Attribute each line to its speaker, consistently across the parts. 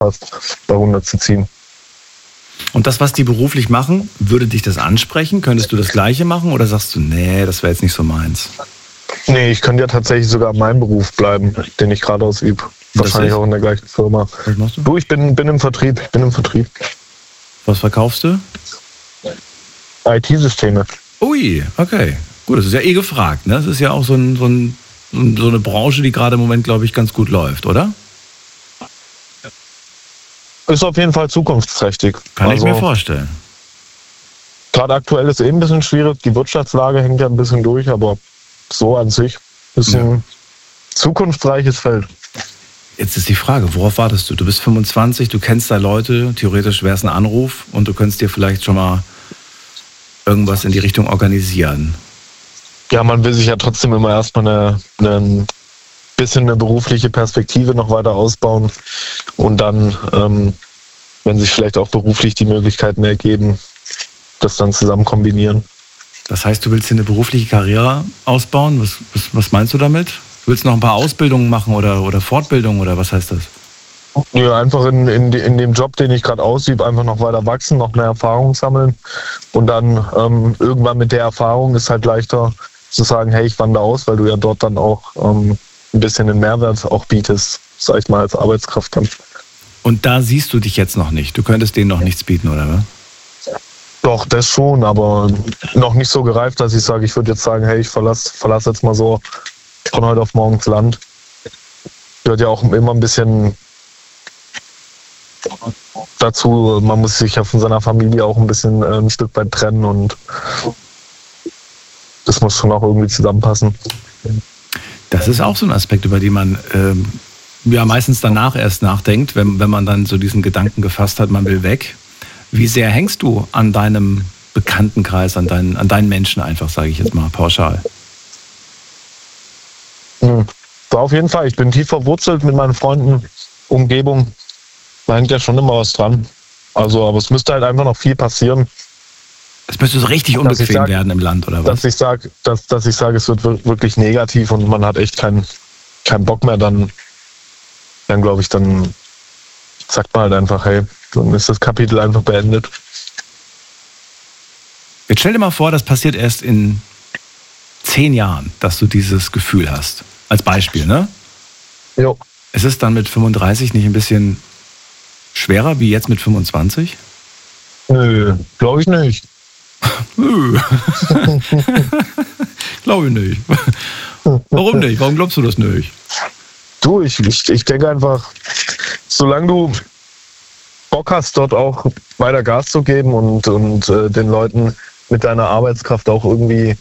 Speaker 1: passt, bei 100 zu ziehen.
Speaker 2: Und das, was die beruflich machen, würde dich das ansprechen? Könntest du das Gleiche machen oder sagst du, nee, das wäre jetzt nicht so meins?
Speaker 1: Nee, ich könnte ja tatsächlich sogar in meinem Beruf bleiben, den ich gerade ausübe. Wahrscheinlich auch in der gleichen Firma.
Speaker 2: Was machst du?
Speaker 1: Du, ich bin im Vertrieb.
Speaker 2: Was verkaufst du?
Speaker 1: IT-Systeme.
Speaker 2: Ui, okay. Gut, das ist ja gefragt, ne? Das ist ja auch so eine Branche, die gerade im Moment, glaube ich, ganz gut läuft, oder?
Speaker 1: Ist auf jeden Fall zukunftsträchtig.
Speaker 2: Kann ich mir vorstellen.
Speaker 1: Gerade aktuell ist ein bisschen schwierig. Die Wirtschaftslage hängt ja ein bisschen durch, aber so an sich ist ein zukunftsreiches Feld.
Speaker 2: Jetzt ist die Frage, worauf wartest du? Du bist 25, du kennst da Leute, theoretisch wäre es ein Anruf und du könntest dir vielleicht schon mal irgendwas in die Richtung organisieren.
Speaker 1: Ja, man will sich ja trotzdem immer erstmal ein bisschen eine berufliche Perspektive noch weiter ausbauen und dann, wenn sich vielleicht auch beruflich die Möglichkeiten ergeben, das dann zusammen kombinieren.
Speaker 2: Das heißt, du willst dir eine berufliche Karriere ausbauen? Was meinst du damit? Du willst noch ein paar Ausbildungen machen oder Fortbildungen oder was heißt das?
Speaker 1: Ja, einfach in dem Job, den ich gerade ausübe, einfach noch weiter wachsen, noch mehr Erfahrung sammeln und dann irgendwann mit der Erfahrung ist halt leichter zu sagen, hey, ich wandere aus, weil du ja dort dann auch ein bisschen den Mehrwert auch bietest, sag ich mal, als Arbeitskraft dann.
Speaker 2: Und da siehst du dich jetzt noch nicht? Du könntest denen noch nichts bieten, oder was?
Speaker 1: Doch, das schon, aber noch nicht so gereift, dass ich sage, ich würde jetzt sagen, hey, ich verlasse jetzt mal so von heute auf morgen das Land. Gehört ja auch immer ein bisschen dazu, man muss sich ja von seiner Familie auch ein bisschen ein Stück weit trennen und das muss schon auch irgendwie zusammenpassen.
Speaker 2: Das ist auch so ein Aspekt, über den man ja meistens danach erst nachdenkt, wenn man dann so diesen Gedanken gefasst hat, man will weg. Wie sehr hängst du an deinem Bekanntenkreis, an deinen Menschen einfach, sage ich jetzt mal pauschal?
Speaker 1: Da auf jeden Fall. Ich bin tief verwurzelt mit meinen Freunden, Umgebung. Da hängt ja schon immer was dran. Also, aber es müsste halt einfach noch viel passieren.
Speaker 2: Es müsste so richtig unbequem werden im Land, oder was?
Speaker 1: Dass ich sage, es wird wirklich negativ und man hat echt keinen Bock mehr, dann glaube ich, dann sagt man halt einfach, hey, dann ist das Kapitel einfach beendet.
Speaker 2: Jetzt stell dir mal vor, das passiert erst in 10 Jahren, dass du dieses Gefühl hast. Als Beispiel, ne?
Speaker 1: Jo.
Speaker 2: Ist es dann mit 35 nicht ein bisschen schwerer wie jetzt mit 25?
Speaker 1: Nö, glaube ich nicht.
Speaker 2: Nö. Glaube ich nicht. Warum nicht? Warum glaubst du das nicht?
Speaker 1: Du, ich denke einfach, solange du Bock hast, dort auch weiter Gas zu geben und den Leuten mit deiner Arbeitskraft auch irgendwie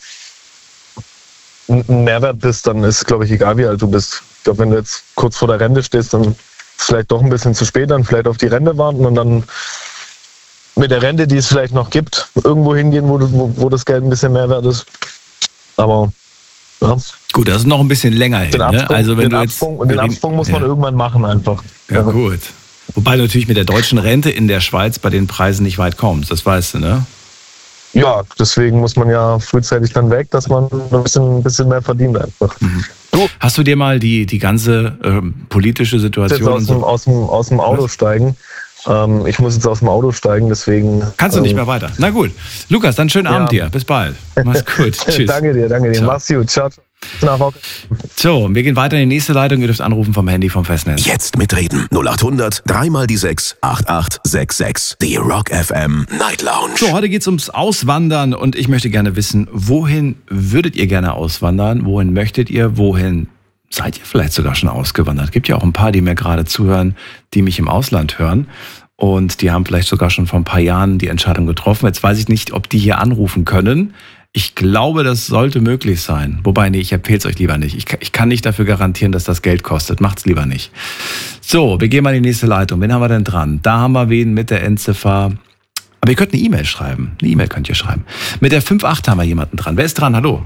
Speaker 1: ein Mehrwert bist, dann ist, glaube ich, egal wie alt du bist. Ich glaube, wenn du jetzt kurz vor der Rente stehst, dann vielleicht doch ein bisschen zu spät, dann vielleicht auf die Rente warten und dann mit der Rente, die es vielleicht noch gibt, irgendwo hingehen, wo das Geld ein bisschen mehr wert ist. Aber ja.
Speaker 2: Gut, das ist noch ein bisschen länger hin. Ne? Also wenn den
Speaker 1: Absprung muss man irgendwann machen einfach.
Speaker 2: Ja, gut. Wobei du natürlich mit der deutschen Rente in der Schweiz bei den Preisen nicht weit kommst, das weißt du, ne?
Speaker 1: Ja, deswegen muss man ja frühzeitig dann weg, dass man ein bisschen mehr verdient einfach.
Speaker 2: Mhm. Hast du dir mal die ganze politische Situation...
Speaker 1: Jetzt aus dem Auto steigen. Ich muss jetzt aus dem Auto steigen, deswegen...
Speaker 2: Kannst du nicht mehr weiter. Na gut. Lukas, dann schönen Abend dir. Bis bald. Mach's gut. Tschüss.
Speaker 1: Danke dir.
Speaker 2: Ciao.
Speaker 1: Mach's gut. Ciao.
Speaker 2: So, wir gehen weiter in die nächste Leitung. Ihr dürft anrufen vom Handy vom Festnetz.
Speaker 3: Jetzt mitreden. 0800 3 die 6 8866. Die Rock FM Night Lounge.
Speaker 2: So, heute geht's ums Auswandern und ich möchte gerne wissen, wohin würdet ihr gerne auswandern? Wohin möchtet ihr? Wohin seid ihr vielleicht sogar schon ausgewandert? Gibt ja auch ein paar, die mir gerade zuhören, die mich im Ausland hören. Und die haben vielleicht sogar schon vor ein paar Jahren die Entscheidung getroffen. Jetzt weiß ich nicht, ob die hier anrufen können. Ich glaube, das sollte möglich sein. Wobei, nee, ich empfehle es euch lieber nicht. Ich kann nicht dafür garantieren, dass das Geld kostet. Macht's lieber nicht. So, wir gehen mal in die nächste Leitung. Wen haben wir denn dran? Da haben wir wen mit der Endziffer. Aber ihr könnt eine E-Mail schreiben. Eine E-Mail könnt ihr schreiben. Mit der 5.8 haben wir jemanden dran. Wer ist dran? Hallo?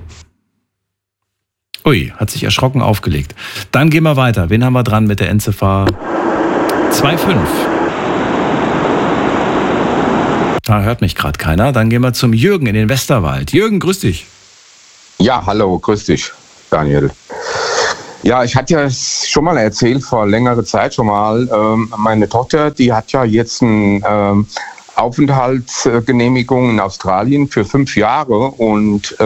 Speaker 2: Ui, hat sich erschrocken aufgelegt. Dann gehen wir weiter. Wen haben wir dran mit der Endziffer 2.5? Da hört mich gerade keiner. Dann gehen wir zum Jürgen in den Westerwald. Jürgen, grüß dich.
Speaker 4: Ja, hallo, grüß dich, Daniel. Ja, ich hatte ja schon mal erzählt, vor längerer Zeit schon mal, meine Tochter, die hat ja jetzt eine Aufenthaltsgenehmigung in Australien für 5 Jahre und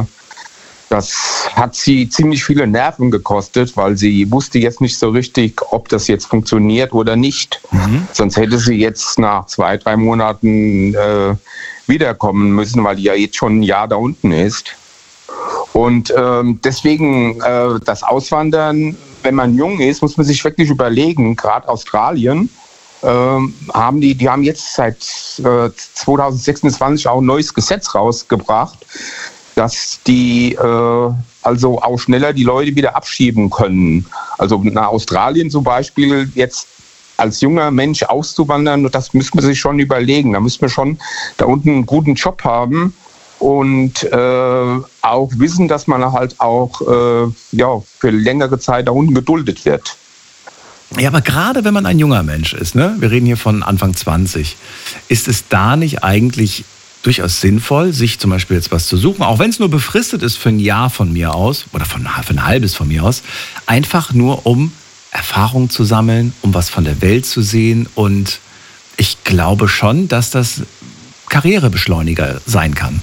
Speaker 4: das hat sie ziemlich viele Nerven gekostet, weil sie wusste jetzt nicht so richtig, ob das jetzt funktioniert oder nicht. Sonst hätte sie jetzt nach 2-3 Monaten wiederkommen müssen, weil die ja jetzt schon ein Jahr da unten ist. Und deswegen das Auswandern, wenn man jung ist, muss man sich wirklich überlegen, gerade Australien, haben jetzt seit 2026 auch ein neues Gesetz rausgebracht, dass die also auch schneller die Leute wieder abschieben können. Also nach Australien zum Beispiel jetzt als junger Mensch auszuwandern, das müsste man sich schon überlegen. Da müsste man schon da unten einen guten Job haben und auch wissen, dass man halt auch für längere Zeit da unten geduldet wird.
Speaker 2: Ja, aber gerade wenn man ein junger Mensch ist, ne? Wir reden hier von Anfang 20, ist es da nicht eigentlich durchaus sinnvoll, sich zum Beispiel jetzt was zu suchen, auch wenn es nur befristet ist für ein Jahr von mir aus oder für ein halbes von mir aus, einfach nur um Erfahrung zu sammeln, um was von der Welt zu sehen, und ich glaube schon, dass das Karrierebeschleuniger sein kann.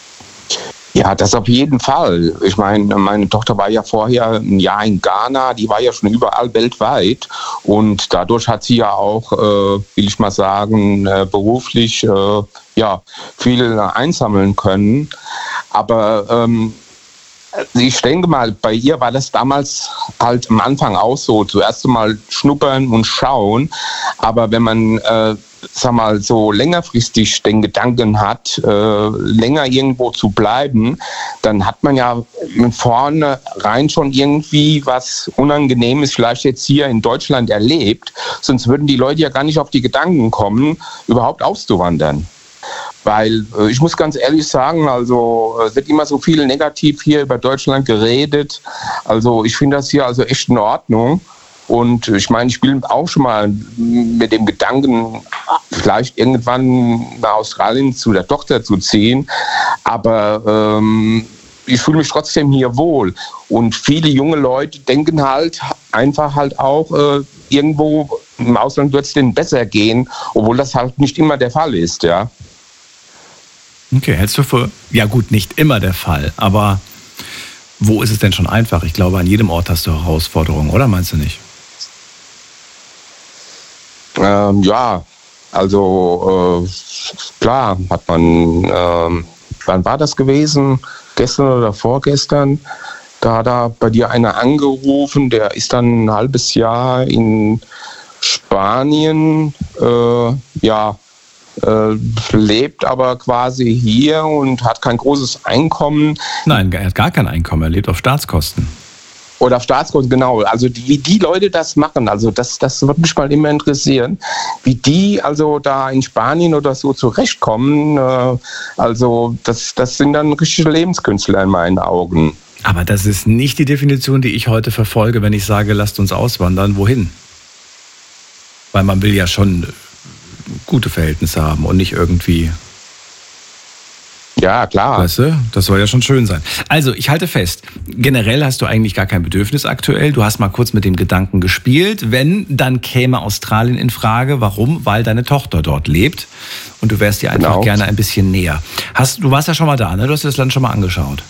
Speaker 4: Ja, das auf jeden Fall. Ich meine, meine Tochter war ja vorher ein Jahr in Ghana, die war ja schon überall weltweit und dadurch hat sie ja auch, will ich mal sagen, beruflich viel einsammeln können. Aber ich denke mal, bei ihr war das damals halt am Anfang auch so, zuerst mal schnuppern und schauen, aber wenn man so längerfristig den Gedanken hat, länger irgendwo zu bleiben, dann hat man ja vorne rein schon irgendwie was Unangenehmes vielleicht jetzt hier in Deutschland erlebt, sonst würden die Leute ja gar nicht auf die Gedanken kommen, überhaupt auszuwandern. Weil ich muss ganz ehrlich sagen, also es wird immer so viel negativ hier über Deutschland geredet. Also ich finde das hier also echt in Ordnung. Und ich meine, ich spiele auch schon mal mit dem Gedanken, vielleicht irgendwann nach Australien zu der Tochter zu ziehen. Aber ich fühle mich trotzdem hier wohl. Und viele junge Leute denken halt einfach halt auch, irgendwo im Ausland wird es denen besser gehen, obwohl das halt nicht immer der Fall ist, ja.
Speaker 2: Okay, hältst du für, ja gut, nicht immer der Fall, aber wo ist es denn schon einfach? Ich glaube, an jedem Ort hast du Herausforderungen, oder meinst du nicht?
Speaker 4: Ja, also klar hat man, wann war das gewesen? Gestern oder vorgestern? Da hat bei dir einer angerufen, der ist dann ein halbes Jahr in Spanien, lebt aber quasi hier und hat kein großes Einkommen.
Speaker 2: Nein, er hat gar kein Einkommen, er lebt auf Staatskosten.
Speaker 4: Oder auf Staatskosten, genau. Also wie die Leute das machen, also das würde mich mal immer interessieren, wie die also da in Spanien oder so zurechtkommen. Also das sind dann richtige Lebenskünstler in meinen Augen.
Speaker 2: Aber das ist nicht die Definition, die ich heute verfolge, wenn ich sage, lasst uns auswandern. Wohin? Weil man will ja schon gute Verhältnisse haben und nicht irgendwie...
Speaker 4: Ja, klar.
Speaker 2: Weißt du, das soll ja schon schön sein. Also, ich halte fest, generell hast du eigentlich gar kein Bedürfnis aktuell. Du hast mal kurz mit dem Gedanken gespielt. Wenn, dann käme Australien in Frage. Warum? Weil deine Tochter dort lebt und du wärst dir einfach gerne ein bisschen näher. Du warst ja schon mal da, ne? Du hast dir das Land schon mal angeschaut.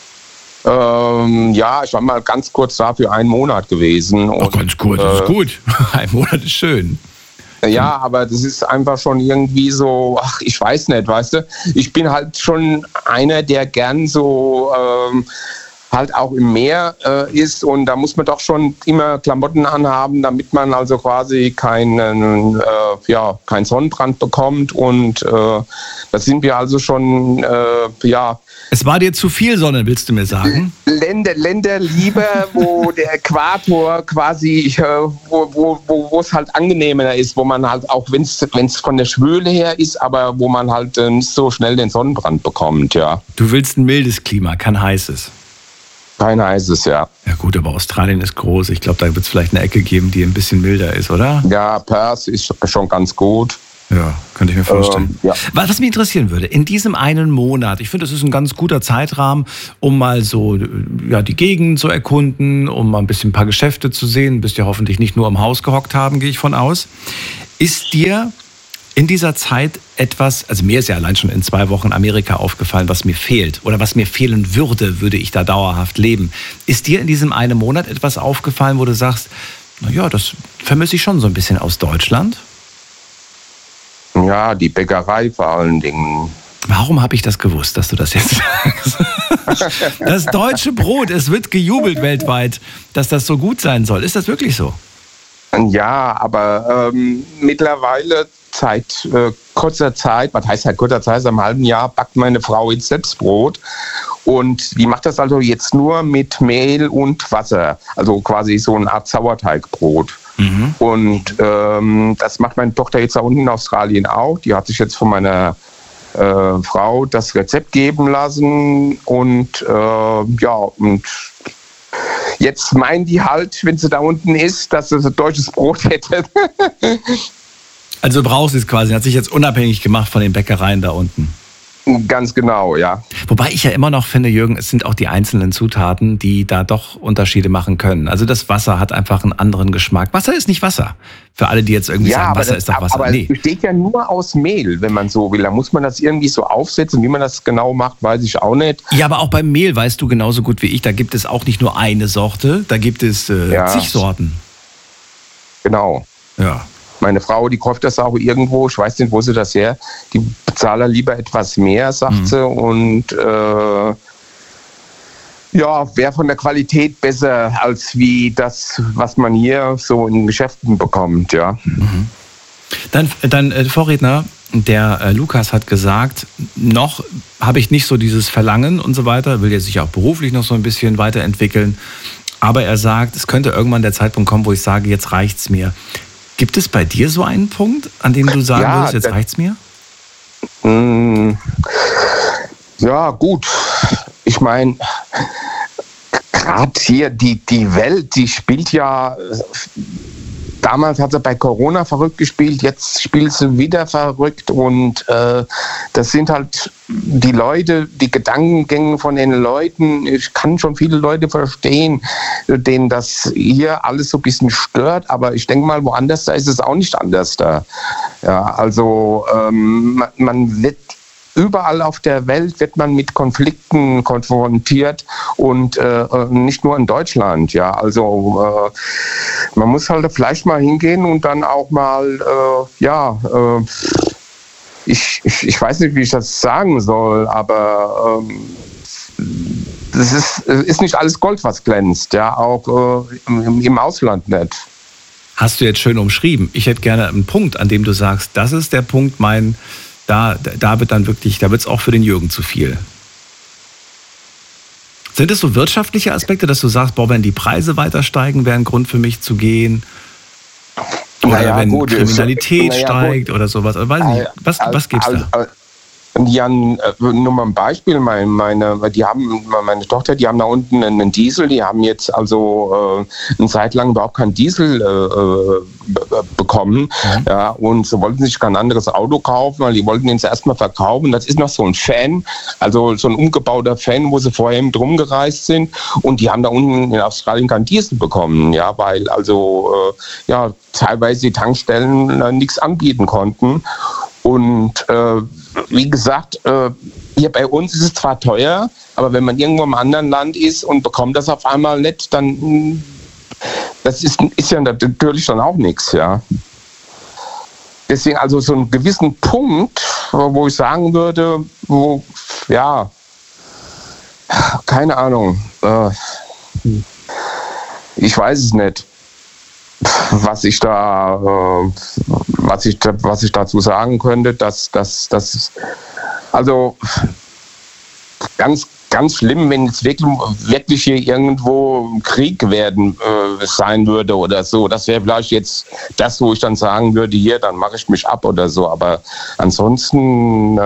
Speaker 4: Ja, ich war mal ganz kurz da für 1 Monat gewesen.
Speaker 2: Und, ganz kurz, das ist gut. 1 Monat ist schön.
Speaker 4: Ja, aber das ist einfach schon irgendwie so, ich weiß nicht, weißt du. Ich bin halt schon einer, der gern so halt auch im Meer ist und da muss man doch schon immer Klamotten anhaben, damit man also quasi keinen Sonnenbrand bekommt und da sind wir also schon,
Speaker 2: Es war dir zu viel Sonne, willst du mir sagen?
Speaker 4: Länder lieber, wo der Äquator quasi, wo es halt angenehmer ist, wo man halt auch, wenn es von der Schwüle her ist, aber wo man halt nicht so schnell den Sonnenbrand bekommt, ja.
Speaker 2: Du willst ein mildes Klima, kein heißes.
Speaker 4: Kein heißes, ja.
Speaker 2: Ja gut, aber Australien ist groß. Ich glaube, da wird es vielleicht eine Ecke geben, die ein bisschen milder ist, oder?
Speaker 4: Ja, Perth ist schon ganz gut.
Speaker 2: Ja, könnte ich mir vorstellen.
Speaker 4: Ja.
Speaker 2: Was mich interessieren würde, in diesem einen Monat, ich finde, das ist ein ganz guter Zeitrahmen, um mal so die Gegend zu erkunden, um mal ein paar Geschäfte zu sehen, bist ja hoffentlich nicht nur im Haus gehockt haben, gehe ich von aus. Ist dir in dieser Zeit etwas, also mir ist ja allein schon in 2 Wochen Amerika aufgefallen, was mir fehlt oder was mir fehlen würde ich da dauerhaft leben. Ist dir in diesem einen Monat etwas aufgefallen, wo du sagst, naja, das vermisse ich schon so ein bisschen aus Deutschland?
Speaker 4: Ja, die Bäckerei vor allen Dingen.
Speaker 2: Warum habe ich das gewusst, dass du das jetzt sagst? Das deutsche Brot, es wird gejubelt weltweit, dass das so gut sein soll. Ist das wirklich so?
Speaker 4: Ja, aber mittlerweile seit kurzer Zeit, was heißt halt kurzer Zeit, seit einem halben Jahr backt meine Frau jetzt selbst Brot. Und die macht das also jetzt nur mit Mehl und Wasser. Also quasi so eine Art Sauerteigbrot. Mhm. Und das macht meine Tochter jetzt da unten in Australien auch. Die hat sich jetzt von meiner Frau das Rezept geben lassen. Und und jetzt meinen die halt, wenn sie da unten ist, dass sie ein deutsches Brot hätte.
Speaker 2: Also brauchst du es quasi, hat sich jetzt unabhängig gemacht von den Bäckereien da unten.
Speaker 4: Ganz genau, ja.
Speaker 2: Wobei ich ja immer noch finde, Jürgen, es sind auch die einzelnen Zutaten, die da doch Unterschiede machen können. Also das Wasser hat einfach einen anderen Geschmack. Wasser ist nicht Wasser. Für alle, die jetzt irgendwie sagen, Wasser ist doch Wasser.
Speaker 4: Aber es besteht ja nur aus Mehl, wenn man so will. Da muss man das irgendwie so aufsetzen. Wie man das genau macht, weiß ich auch nicht.
Speaker 2: Ja, aber auch beim Mehl weißt du genauso gut wie ich, da gibt es auch nicht nur eine Sorte, da gibt es zig Sorten.
Speaker 4: Genau.
Speaker 2: Ja.
Speaker 4: Meine Frau, die kauft das auch irgendwo, ich weiß nicht, wo sie das her, die bezahlt lieber etwas mehr, sagt sie, und wäre von der Qualität besser als wie das, was man hier so in Geschäften bekommt, ja.
Speaker 2: Mhm. Dein Vorredner, der Lukas, hat gesagt, noch habe ich nicht so dieses Verlangen und so weiter, will ja sich auch beruflich noch so ein bisschen weiterentwickeln, aber er sagt, es könnte irgendwann der Zeitpunkt kommen, wo ich sage, jetzt reicht's mir. Gibt es bei dir so einen Punkt, an dem du sagen würdest, jetzt reicht's mir?
Speaker 4: Ja, gut. Ich meine, gerade hier die Welt, die spielt ja. Damals hat sie bei Corona verrückt gespielt, jetzt spielt sie wieder verrückt und das sind halt die Leute, die Gedankengänge von den Leuten. Ich kann schon viele Leute verstehen, denen das hier alles so ein bisschen stört, aber ich denke mal, woanders da ist es auch nicht anders da. Ja, also man wird überall auf der Welt wird man mit Konflikten konfrontiert und nicht nur in Deutschland. Ja, also man muss halt vielleicht mal hingehen und dann auch mal, ich weiß nicht, wie ich das sagen soll, aber das ist nicht alles Gold, was glänzt. Ja, auch im Ausland nicht.
Speaker 2: Hast du jetzt schön umschrieben. Ich hätte gerne einen Punkt, an dem du sagst, das ist der Punkt, da wird dann wirklich, da wird es auch für den Jürgen zu viel. Sind es so wirtschaftliche Aspekte, dass du sagst, wenn die Preise weiter steigen, wäre ein Grund für mich zu gehen? Oder wenn Kriminalität steigt oder sowas? Weiß nicht. Was gibt's da?
Speaker 4: Ja, nur mal ein Beispiel. Meine Tochter, die haben da unten einen Diesel, die haben jetzt also eine Zeit lang überhaupt keinen Diesel bekommen. Mhm. Ja, und sie wollten sich kein anderes Auto kaufen, weil die wollten ihn zuerst mal verkaufen. Das ist noch so ein Fan, also so ein umgebauter Fan, wo sie vorher eben drum gereist sind. Und die haben da unten in Australien keinen Diesel bekommen, ja, weil also teilweise die Tankstellen nichts anbieten konnten. Und wie gesagt, hier bei uns ist es zwar teuer, aber wenn man irgendwo im anderen Land ist und bekommt das auf einmal nicht, dann das ist ja natürlich dann auch nichts, ja. Deswegen also so einen gewissen Punkt, wo ich sagen würde, keine Ahnung, ich weiß es nicht, was ich dazu sagen könnte, dass also ganz schlimm, wenn es wirklich hier irgendwo Krieg sein würde oder so. Das wäre vielleicht jetzt das, wo ich dann sagen würde, hier, dann mache ich mich ab oder so. Aber ansonsten,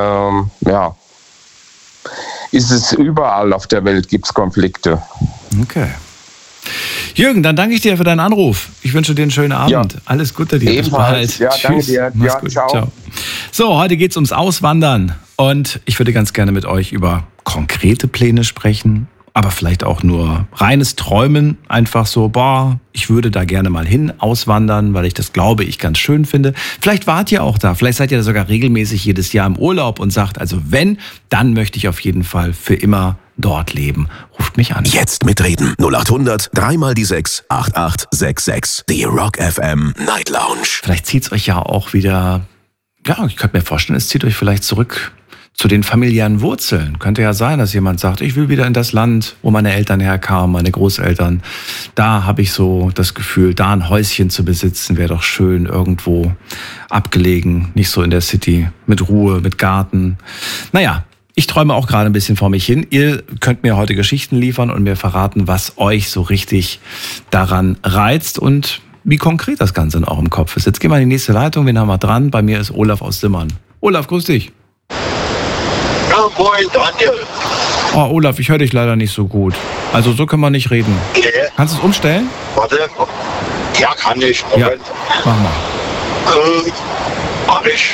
Speaker 4: ist es überall auf der Welt, gibt es Konflikte.
Speaker 2: Okay. Jürgen, dann danke ich dir für deinen Anruf. Ich wünsche dir einen schönen Abend. Ja. Alles Gute dir.
Speaker 4: Ebenfalls.
Speaker 2: Bis bald.
Speaker 4: Ja, danke dir.
Speaker 2: Mach's
Speaker 4: Ja,
Speaker 2: gut.
Speaker 4: ciao.
Speaker 2: So, heute geht's ums Auswandern. Und ich würde ganz gerne mit euch über konkrete Pläne sprechen. Aber vielleicht auch nur reines Träumen. Einfach so, ich würde da gerne mal hin auswandern, weil ich das, glaube ich, ganz schön finde. Vielleicht wart ihr auch da. Vielleicht seid ihr da sogar regelmäßig jedes Jahr im Urlaub und sagt, also wenn, dann möchte ich auf jeden Fall für immer dort leben. Ruft mich an.
Speaker 3: Jetzt mitreden. 0800 3 die 6 8866. Die Rock FM Night Lounge.
Speaker 2: Vielleicht zieht's euch ja auch wieder, ich könnte mir vorstellen, es zieht euch vielleicht zurück zu den familiären Wurzeln. Könnte ja sein, dass jemand sagt, ich will wieder in das Land, wo meine Eltern herkamen, meine Großeltern. Da habe ich so das Gefühl, da ein Häuschen zu besitzen, wäre doch schön, irgendwo abgelegen, nicht so in der City, mit Ruhe, mit Garten. Naja, ich träume auch gerade ein bisschen vor mich hin. Ihr könnt mir heute Geschichten liefern und mir verraten, was euch so richtig daran reizt und wie konkret das Ganze in eurem Kopf ist. Jetzt gehen wir in die nächste Leitung. Wen haben wir dran? Bei mir ist Olaf aus Simmern. Olaf, grüß dich.
Speaker 5: Ja, moin, Daniel.
Speaker 2: Oh, Olaf, ich höre dich leider nicht so gut. Also so können wir nicht reden.
Speaker 5: Nee.
Speaker 2: Kannst du es umstellen?
Speaker 5: Warte. Ja, kann ich. Moment.
Speaker 2: Ja, mach mal.
Speaker 5: Mach ich.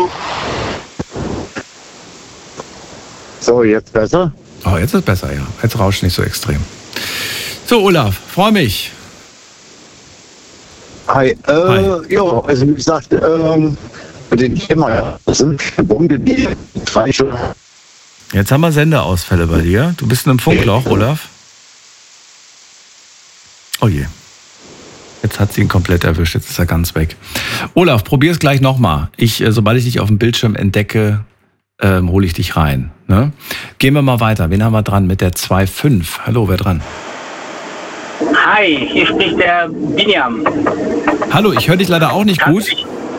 Speaker 6: So, jetzt besser?
Speaker 2: Oh, jetzt ist besser, ja. Jetzt rauscht nicht so extrem. So, Olaf, freue mich.
Speaker 6: Hi.
Speaker 2: Hi.
Speaker 6: Ja, also wie gesagt, mit dem Thema, das sind Wohngebiete,
Speaker 2: Jetzt haben wir Sendeausfälle bei dir. Du bist in einem Funkloch, Olaf. Oh je. Jetzt hat sie ihn komplett erwischt. Jetzt ist er ganz weg. Olaf, probier es gleich nochmal. Sobald ich dich auf dem Bildschirm entdecke, hole ich dich rein. Ne? Gehen wir mal weiter. Wen haben wir dran mit der 2.5? Hallo, wer dran?
Speaker 7: Hi, hier spricht der Binjam.
Speaker 2: Hallo, ich höre dich leider auch nicht gut.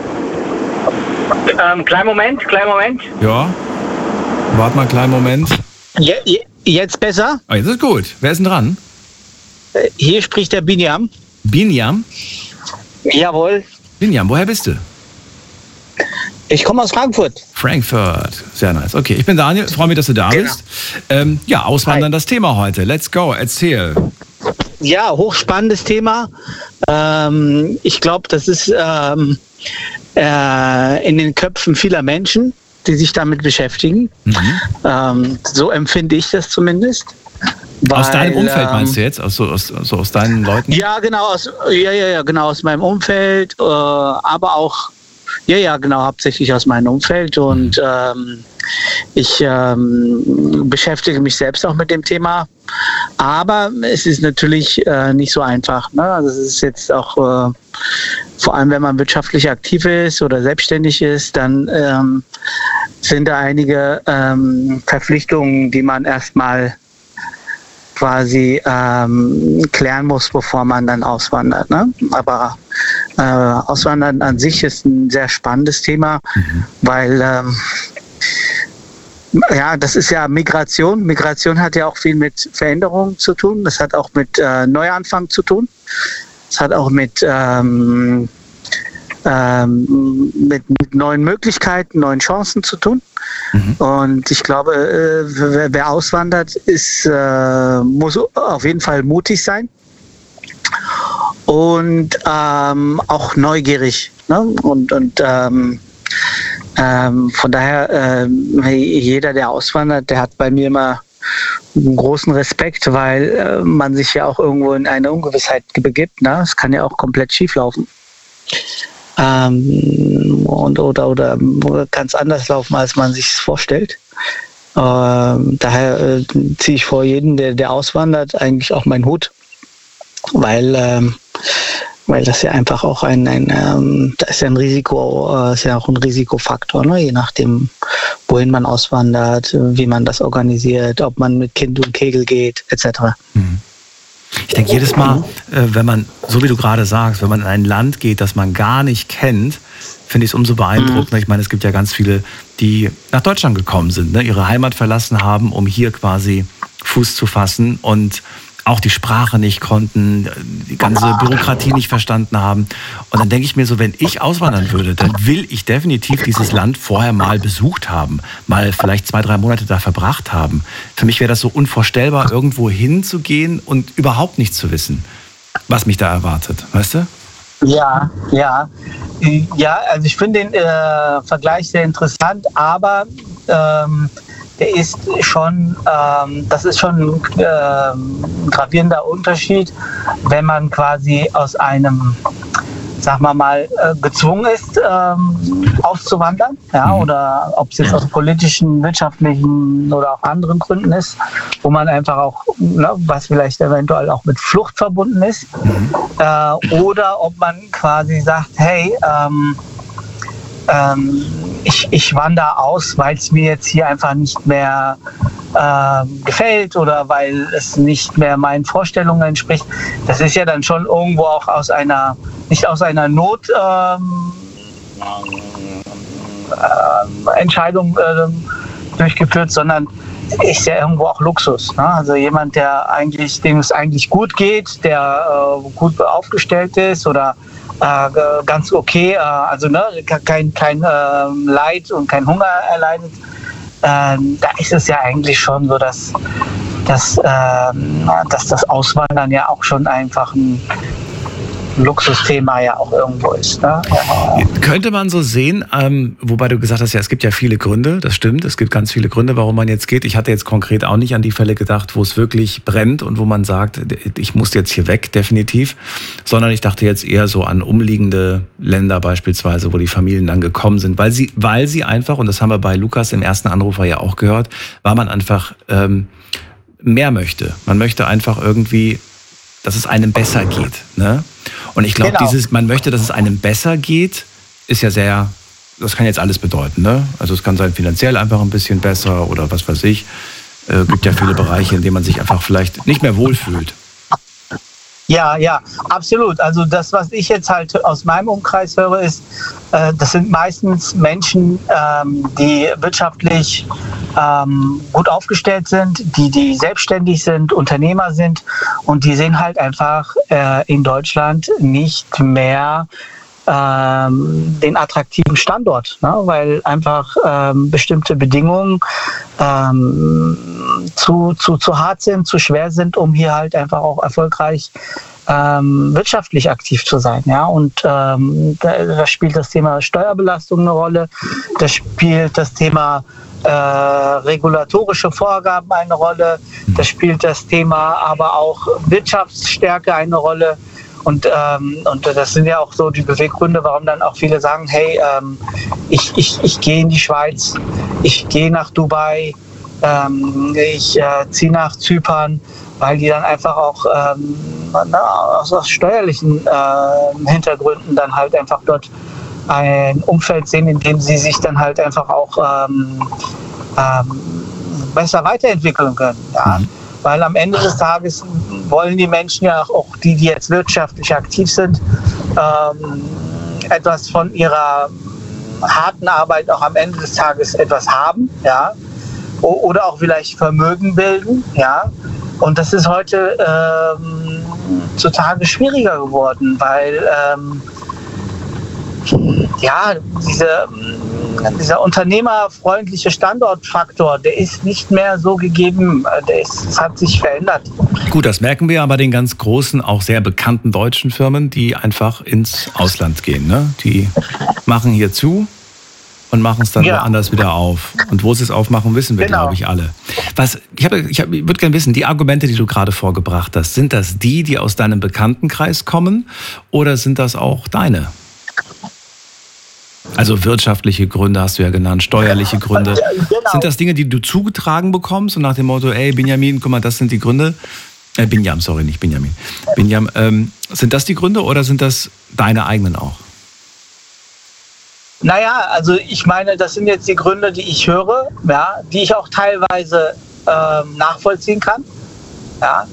Speaker 7: Kleinen Moment.
Speaker 2: Ja. Warte mal einen kleinen Moment.
Speaker 7: Jetzt besser?
Speaker 2: Oh, jetzt ist gut. Wer ist denn dran?
Speaker 7: Hier spricht der Binjam.
Speaker 2: Binjam?
Speaker 7: Jawohl.
Speaker 2: Binjam, woher bist du?
Speaker 7: Ich komme aus Frankfurt.
Speaker 2: Frankfurt. Sehr nice. Okay, ich bin Daniel. Freue mich, dass du da bist. Auswandern, das Thema heute. Let's go. Erzähl.
Speaker 7: Ja, hochspannendes Thema. Ich glaube, das ist in den Köpfen vieler Menschen, die sich damit beschäftigen. So empfinde ich das zumindest.
Speaker 2: Aus deinem Umfeld meinst du jetzt? Aus deinen Leuten?
Speaker 7: Ja, genau. Genau, aus meinem Umfeld. Aber auch, hauptsächlich aus meinem Umfeld. Und ich beschäftige mich selbst auch mit dem Thema. Aber es ist natürlich nicht so einfach. Ne? Also es ist jetzt auch, vor allem wenn man wirtschaftlich aktiv ist oder selbstständig ist, dann sind da einige Verpflichtungen, die man erstmal quasi klären muss, bevor man dann auswandert. Ne? Aber Auswandern an sich ist ein sehr spannendes Thema, weil das ist ja Migration. Migration hat ja auch viel mit Veränderungen zu tun. Das hat auch mit Neuanfang zu tun. Das hat auch mit neuen Möglichkeiten, neuen Chancen zu tun. Und ich glaube, wer auswandert, muss auf jeden Fall mutig sein und auch neugierig. Ne? Und von daher, jeder, der auswandert, der hat bei mir immer einen großen Respekt, weil man sich ja auch irgendwo in eine Ungewissheit begibt. Ne? Es kann ja auch komplett schief laufen. Oder ganz anders laufen, als man sich es vorstellt. Daher ziehe ich vor jedem, der auswandert, eigentlich auch meinen Hut, weil das ja einfach auch da ist ja ein Risiko, ist ja auch ein Risikofaktor, ne? Je nachdem, wohin man auswandert, wie man das organisiert, ob man mit Kind und Kegel geht, etc.
Speaker 2: Ich denke jedes Mal, wenn man, so wie du gerade sagst, wenn man in ein Land geht, das man gar nicht kennt, finde ich es umso beeindruckender. Ich meine, es gibt ja ganz viele, die nach Deutschland gekommen sind, ne? Ihre Heimat verlassen haben, um hier quasi Fuß zu fassen und auch die Sprache nicht konnten, die ganze Bürokratie nicht verstanden haben. Und dann denke ich mir so, wenn ich auswandern würde, dann will ich definitiv dieses Land vorher mal besucht haben, mal vielleicht 2-3 Monate da verbracht haben. Für mich wäre das so unvorstellbar, irgendwo hinzugehen und überhaupt nichts zu wissen, was mich da erwartet, weißt du?
Speaker 7: Ja, also ich finde den Vergleich sehr interessant, aber der ist schon, das ist schon ein gravierender Unterschied, wenn man quasi aus einem, sagen wir mal, gezwungen ist, auszuwandern, ja, oder ob es jetzt aus politischen, wirtschaftlichen oder auch anderen Gründen ist, wo man einfach auch, ne, was vielleicht eventuell auch mit Flucht verbunden ist, oder ob man quasi sagt, hey, ich wandere aus, weil es mir jetzt hier einfach nicht mehr gefällt oder weil es nicht mehr meinen Vorstellungen entspricht. Das ist ja dann schon irgendwo auch nicht aus einer Not Entscheidung durchgeführt, sondern ist ja irgendwo auch Luxus. Ne? Also jemand, dem es eigentlich gut geht, der gut aufgestellt ist oder ganz okay, also ne, kein Leid und kein Hunger erleidet, da ist es ja eigentlich schon so, dass das Auswandern ja auch schon einfach ein Luxusthema ja auch irgendwo ist. Ne? Ja.
Speaker 2: Könnte man so sehen, wobei du gesagt hast, ja, es gibt ja viele Gründe, das stimmt, es gibt ganz viele Gründe, warum man jetzt geht. Ich hatte jetzt konkret auch nicht an die Fälle gedacht, wo es wirklich brennt und wo man sagt, ich muss jetzt hier weg, definitiv, sondern ich dachte jetzt eher so an umliegende Länder beispielsweise, wo die Familien dann gekommen sind, weil sie einfach, und das haben wir bei Lukas im ersten Anrufer ja auch gehört, weil man einfach mehr möchte. Man möchte einfach irgendwie, dass es einem besser geht, ne? Und ich glaube, man möchte, dass es einem besser geht, ist ja sehr, das kann jetzt alles bedeuten, ne? Also es kann sein finanziell einfach ein bisschen besser oder was weiß ich. Gibt ja viele Bereiche, in denen man sich einfach vielleicht nicht mehr wohlfühlt.
Speaker 7: Ja, absolut. Also das, was ich jetzt halt aus meinem Umkreis höre, ist, das sind meistens Menschen, die wirtschaftlich gut aufgestellt sind, die selbstständig sind, Unternehmer sind und die sehen halt einfach in Deutschland nicht mehr den attraktiven Standort, ne? Weil einfach bestimmte Bedingungen zu hart sind, zu schwer sind, um hier halt einfach auch erfolgreich wirtschaftlich aktiv zu sein. Ja? Und da spielt das Thema Steuerbelastung eine Rolle, da spielt das Thema regulatorische Vorgaben eine Rolle, da spielt das Thema aber auch Wirtschaftsstärke eine Rolle. Und das sind ja auch so die Beweggründe, warum dann auch viele sagen, hey, ich gehe in die Schweiz, ich gehe nach Dubai, ich ziehe nach Zypern, weil die dann einfach auch aus steuerlichen Hintergründen dann halt einfach dort ein Umfeld sehen, in dem sie sich dann halt einfach auch besser weiterentwickeln können. Ja? Weil am Ende des Tages wollen die Menschen ja auch die jetzt wirtschaftlich aktiv sind, etwas von ihrer harten Arbeit auch am Ende des Tages etwas haben, ja, oder auch vielleicht Vermögen bilden, ja. Und das ist heute zutage schwieriger geworden, weil dieser unternehmerfreundliche Standortfaktor, der ist nicht mehr so gegeben, es hat sich verändert.
Speaker 2: Gut, das merken wir aber den ganz großen, auch sehr bekannten deutschen Firmen, die einfach ins Ausland gehen. Ne? Die machen hier zu und machen es dann woanders wieder auf. Und wo sie es aufmachen, wissen wir, glaube ich, alle. Ich würde gerne wissen, die Argumente, die du gerade vorgebracht hast, sind das die aus deinem Bekanntenkreis kommen oder sind das auch deine? Also wirtschaftliche Gründe hast du ja genannt, steuerliche Gründe. Genau. Sind das Dinge, die du zugetragen bekommst und nach dem Motto, ey Benjamin, guck mal, das sind die Gründe? Binjam, sorry, nicht Benjamin. Binjam, sind das die Gründe oder sind das deine eigenen auch?
Speaker 7: Naja, also ich meine, das sind jetzt die Gründe, die ich höre, ja, die ich auch teilweise nachvollziehen kann. Ja.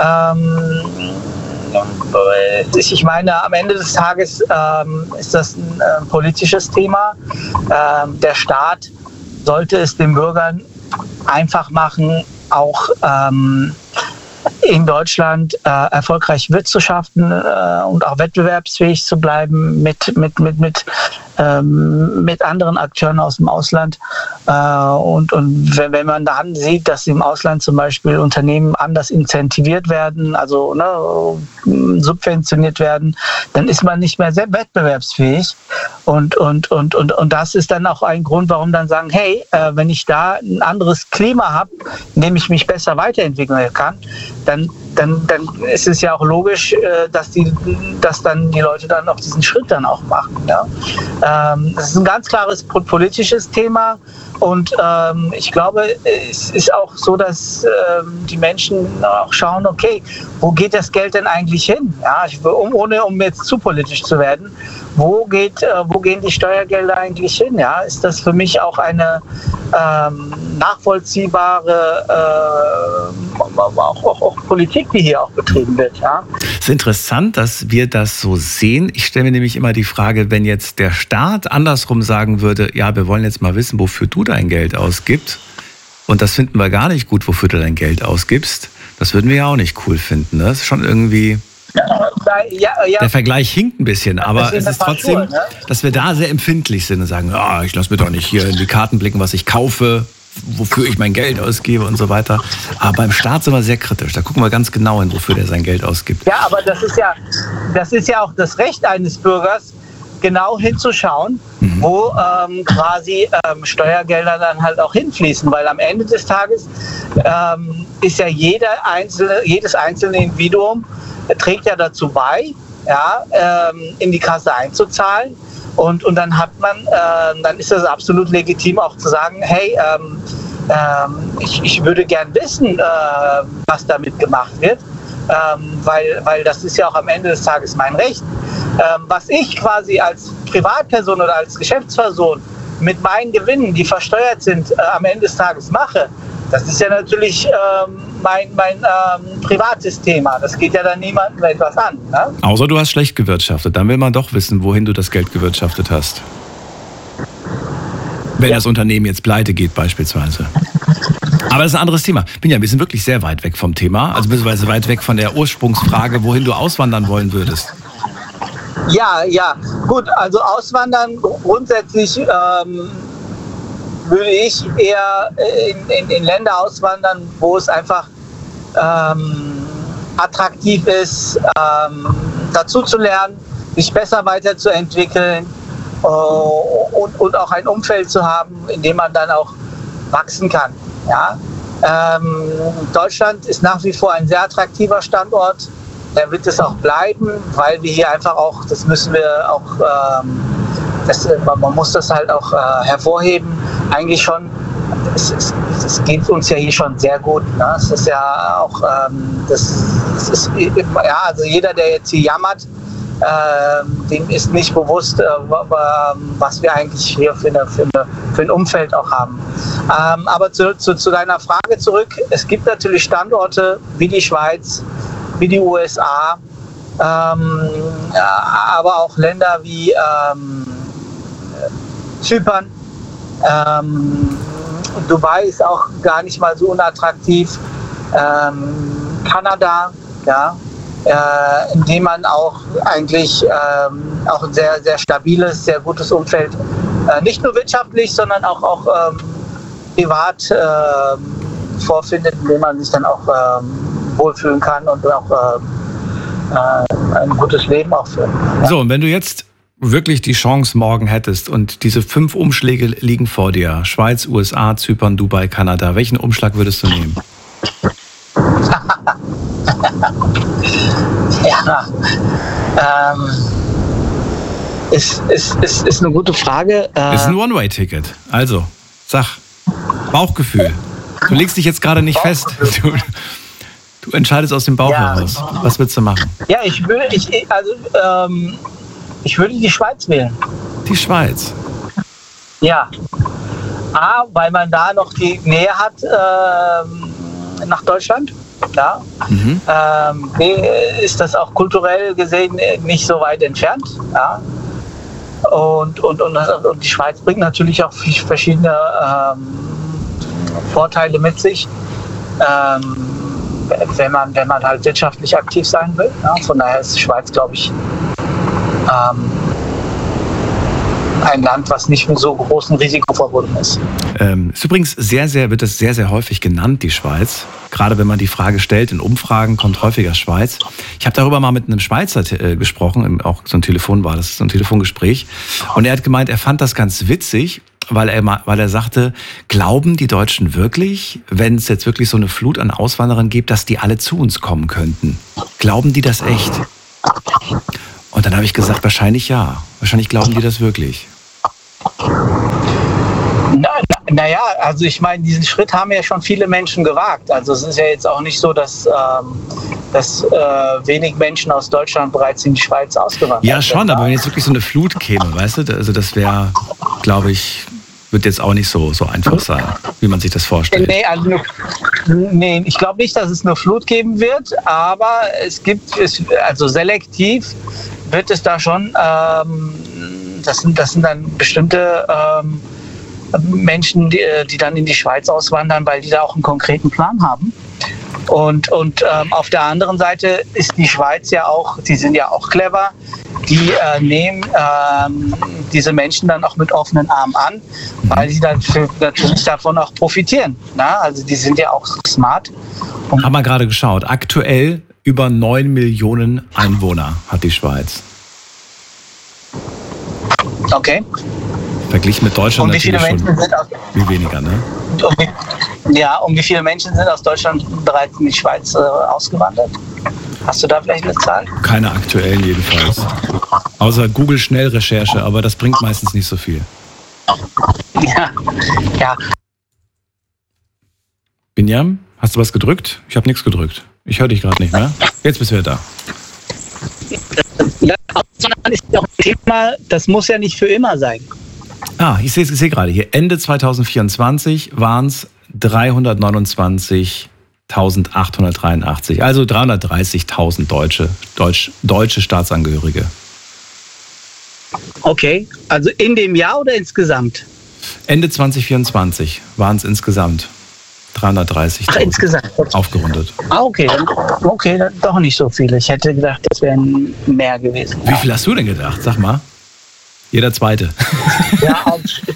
Speaker 7: Ich meine, am Ende des Tages ist das ein politisches Thema. Der Staat sollte es den Bürgern einfach machen, auch in Deutschland erfolgreich wirtschaften und auch wettbewerbsfähig zu bleiben mit anderen Akteuren aus dem Ausland. Und wenn man dann sieht, dass im Ausland zum Beispiel Unternehmen anders incentiviert werden, also subventioniert werden, dann ist man nicht mehr sehr wettbewerbsfähig. Und das ist dann auch ein Grund, warum dann sagen, hey, wenn ich da ein anderes Klima habe, in dem ich mich besser weiterentwickeln kann, dann ist es ja auch logisch, dass dann die Leute dann auch diesen Schritt dann auch machen. Ja? Das ist ein ganz klares politisches Thema und ich glaube, es ist auch so, dass die Menschen auch schauen, okay, wo geht das Geld denn eigentlich hin? Ja, um jetzt zu politisch zu werden, wo gehen die Steuergelder eigentlich hin? Ja, ist das für mich auch eine nachvollziehbare auch Politik, die hier auch betrieben wird. Ja?
Speaker 2: Es ist interessant, dass wir das so sehen. Ich stelle mir nämlich immer die Frage, wenn jetzt der Staat andersrum sagen würde, ja, wir wollen jetzt mal wissen, wofür du dein Geld ausgibst, und das finden wir gar nicht gut, wofür du dein Geld ausgibst, das würden wir ja auch nicht cool finden. Ne? Das ist schon irgendwie... Ja. Der Vergleich hinkt ein bisschen, aber es ist trotzdem, dass wir da sehr empfindlich sind und sagen, ich lasse mir doch nicht hier in die Karten blicken, was ich kaufe, wofür ich mein Geld ausgebe und so weiter. Aber beim Staat sind wir sehr kritisch. Da gucken wir ganz genau hin, wofür der sein Geld ausgibt.
Speaker 7: Ja, aber das ist ja auch das Recht eines Bürgers, genau hinzuschauen, wo quasi Steuergelder dann halt auch hinfließen. Weil am Ende des Tages ist ja jedes einzelne Individuum trägt ja dazu bei, ja, in die Kasse einzuzahlen. Und dann dann ist es absolut legitim auch zu sagen, hey, ich würde gern wissen, was damit gemacht wird, weil das ist ja auch am Ende des Tages mein Recht. Was ich quasi als Privatperson oder als Geschäftsperson mit meinen Gewinnen, die versteuert sind, am Ende des Tages mache, das ist ja natürlich mein privates Thema. Das geht ja dann niemandem etwas an. Ne?
Speaker 2: Außer du hast schlecht gewirtschaftet. Dann will man doch wissen, wohin du das Geld gewirtschaftet hast. Wenn das Unternehmen jetzt pleite geht beispielsweise. Aber das ist ein anderes Thema. Binja, wir sind wirklich sehr weit weg vom Thema. Also beziehungsweise weit weg von der Ursprungsfrage, wohin du auswandern wollen würdest.
Speaker 7: Ja. Gut, also auswandern grundsätzlich... würde ich eher in Länder auswandern, wo es einfach attraktiv ist, dazu zu lernen, sich besser weiterzuentwickeln und auch ein Umfeld zu haben, in dem man dann auch wachsen kann. Ja? Deutschland ist nach wie vor ein sehr attraktiver Standort. Der wird es auch bleiben, weil wir hier einfach auch, das müssen wir auch man muss das halt auch hervorheben, eigentlich schon, es geht uns ja hier schon sehr gut. Ne? Es ist ja auch, also jeder, der jetzt hier jammert, dem ist nicht bewusst, was wir eigentlich hier für ein Umfeld auch haben. Aber zu deiner Frage zurück, es gibt natürlich Standorte wie die Schweiz, wie die USA, aber auch Länder wie Zypern, Dubai ist auch gar nicht mal so unattraktiv, Kanada, ja, in dem man auch eigentlich auch ein sehr, sehr stabiles, sehr gutes Umfeld, nicht nur wirtschaftlich, sondern auch privat vorfindet, in dem man sich dann auch wohlfühlen kann und auch ein gutes Leben auch führen. Ja.
Speaker 2: So, und wenn du jetzt wirklich die Chance morgen hättest und diese 5 Umschläge liegen vor dir, Schweiz, USA, Zypern, Dubai, Kanada, welchen Umschlag würdest du nehmen?
Speaker 7: Ist eine gute Frage.
Speaker 2: Ist ein One-Way-Ticket. Also, sag, Bauchgefühl. Du legst dich jetzt gerade nicht fest. Du entscheidest aus dem Bauch heraus. Was willst du machen?
Speaker 7: Ja, ich würde die Schweiz wählen.
Speaker 2: Die Schweiz?
Speaker 7: Ja. Weil man da noch die Nähe hat nach Deutschland. Ja. Ist das auch kulturell gesehen nicht so weit entfernt. Ja. Und die Schweiz bringt natürlich auch verschiedene Vorteile mit sich. wenn man halt wirtschaftlich aktiv sein will. Ja? Von daher ist die Schweiz, glaube ich, ein Land, was nicht mit so großem Risiko verbunden ist.
Speaker 2: Ist übrigens wird das sehr, sehr häufig genannt, die Schweiz. Gerade wenn man die Frage stellt, in Umfragen kommt häufiger Schweiz. Ich habe darüber mal mit einem Schweizer gesprochen, auch so ein Telefongespräch. Und er hat gemeint, er fand das ganz witzig, weil er sagte, glauben die Deutschen wirklich, wenn es jetzt wirklich so eine Flut an Auswanderern gibt, dass die alle zu uns kommen könnten? Glauben die das echt? Und dann habe ich gesagt, wahrscheinlich ja. Wahrscheinlich glauben die das wirklich.
Speaker 7: Naja, also ich meine, diesen Schritt haben ja schon viele Menschen gewagt. Also es ist ja jetzt auch nicht so, dass wenig Menschen aus Deutschland bereits in die Schweiz ausgewandert sind.
Speaker 2: Ja, schon, aber wenn jetzt wirklich so eine Flut käme, weißt du, also das wäre, glaube ich, wird jetzt auch nicht so einfach sein, wie man sich das vorstellt.
Speaker 7: Nee, ich glaube nicht, dass es eine Flut geben wird, aber also selektiv wird es da schon, das sind dann bestimmte Menschen, die dann in die Schweiz auswandern, weil die da auch einen konkreten Plan haben. Und auf der anderen Seite ist die Schweiz ja auch, die sind ja auch clever, die nehmen diese Menschen dann auch mit offenen Armen an, weil sie dann natürlich davon auch profitieren. Na? Also die sind ja auch smart.
Speaker 2: Haben wir gerade geschaut, aktuell über 9 Millionen Einwohner hat die Schweiz.
Speaker 7: Okay.
Speaker 2: Verglichen mit Deutschland
Speaker 7: und wie viele
Speaker 2: natürlich
Speaker 7: Menschen sind
Speaker 2: viel weniger, ne?
Speaker 7: Und wie viele Menschen sind aus Deutschland bereits in die Schweiz ausgewandert? Hast du da vielleicht eine Zahl?
Speaker 2: Keine aktuellen jedenfalls. Außer Google-Schnellrecherche, aber das bringt meistens nicht so viel.
Speaker 7: Ja.
Speaker 2: Binjam, hast du was gedrückt? Ich habe nichts gedrückt. Ich höre dich gerade nicht mehr. Jetzt bist du wieder da.
Speaker 7: Auswandern ist ja auch ein Thema, das muss ja nicht für immer sein.
Speaker 2: Ich sehe gerade hier, Ende 2024 waren es 329.883, also 330.000 deutsche Staatsangehörige.
Speaker 7: Okay, also in dem Jahr oder insgesamt?
Speaker 2: Ende 2024 waren es insgesamt 330.000.
Speaker 7: Ach, insgesamt?
Speaker 2: Aufgerundet.
Speaker 7: Okay, dann doch nicht so viele. Ich hätte gedacht, das wären mehr gewesen.
Speaker 2: Wie viel hast du denn gedacht? Sag mal. Jeder Zweite.
Speaker 7: Ja,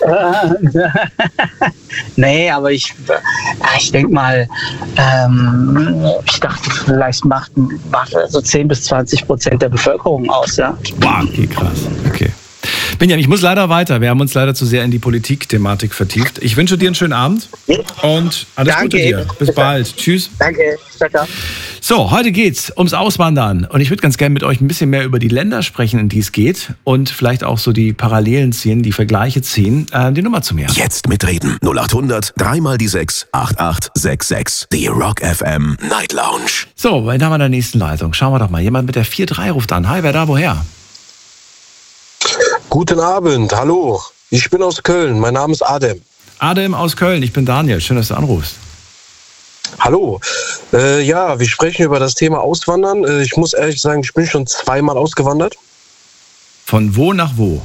Speaker 7: nee, aber ich denke mal, ich dachte, vielleicht macht so 10-20% der Bevölkerung aus. Ja.
Speaker 2: Wow, okay, krass. Okay. Benjamin, ich muss leider weiter. Wir haben uns leider zu sehr in die Politik-Thematik vertieft. Ich wünsche dir einen schönen Abend und alles Gute dir. Bis bald. Tschüss.
Speaker 7: Danke. Ciao.
Speaker 2: So, heute geht's ums Auswandern und ich würde ganz gerne mit euch ein bisschen mehr über die Länder sprechen, in die es geht und vielleicht auch so die Parallelen ziehen, die Vergleiche ziehen. Die Nummer zu mir.
Speaker 3: Jetzt mitreden. 0800 3 die 6 8866. Die Rock FM Night Lounge.
Speaker 2: So, wen haben wir in der nächsten Leitung? Schauen wir doch mal. Jemand mit der 43 ruft an. Hi, wer da, woher?
Speaker 8: Guten Abend, hallo. Ich bin aus Köln. Mein Name ist Adem.
Speaker 2: Adem aus Köln. Ich bin Daniel. Schön, dass du anrufst.
Speaker 8: Hallo. Ja, wir sprechen über das Thema Auswandern. Ich muss ehrlich sagen, ich bin schon 2-mal ausgewandert.
Speaker 2: Von wo nach wo?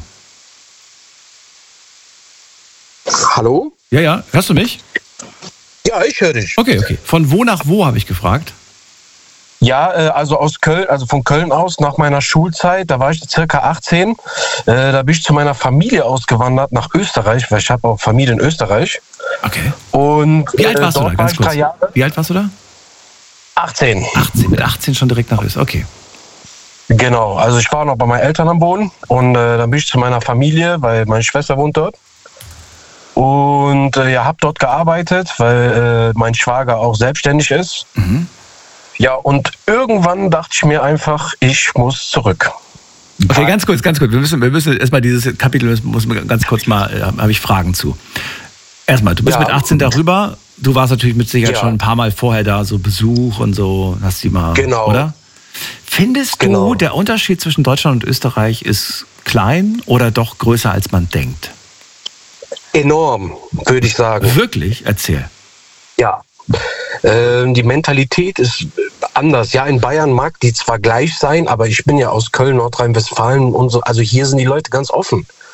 Speaker 8: Hallo?
Speaker 2: Ja. Hörst du mich?
Speaker 8: Ja, ich höre dich.
Speaker 2: Okay. Von wo nach wo, habe ich gefragt?
Speaker 8: Ja, also aus Köln, also von Köln aus nach meiner Schulzeit, da war ich circa 18. Da bin ich zu meiner Familie ausgewandert nach Österreich, weil ich habe auch Familie in Österreich.
Speaker 2: Okay.
Speaker 8: Und
Speaker 2: wie alt warst du da? Ganz kurz.
Speaker 8: 3 Jahre.
Speaker 2: Wie alt warst du da?
Speaker 8: 18.
Speaker 2: Mit 18 schon direkt nach Österreich. Okay.
Speaker 8: Genau, also ich war noch bei meinen Eltern am Boden und dann bin ich zu meiner Familie, weil meine Schwester wohnt dort. Und habe dort gearbeitet, weil mein Schwager auch selbstständig ist. Mhm. Ja, und irgendwann dachte ich mir einfach, ich muss zurück.
Speaker 2: Okay, ganz kurz. Wir müssen erstmal dieses Kapitel, muss man ganz kurz mal, habe ich Fragen zu. Erstmal, du bist mit 18 darüber, du warst natürlich mit Sicherheit schon ein paar Mal vorher da, so Besuch und so, hast du mal, oder? Findest du, der Unterschied zwischen Deutschland und Österreich ist klein oder doch größer, als man denkt?
Speaker 8: Enorm, würde ich sagen.
Speaker 2: Wirklich? Erzähl.
Speaker 8: Ja. Die Mentalität ist anders. Ja, in Bayern mag die zwar gleich sein, aber ich bin ja aus Köln, Nordrhein-Westfalen und so. Also hier sind die Leute ganz offen.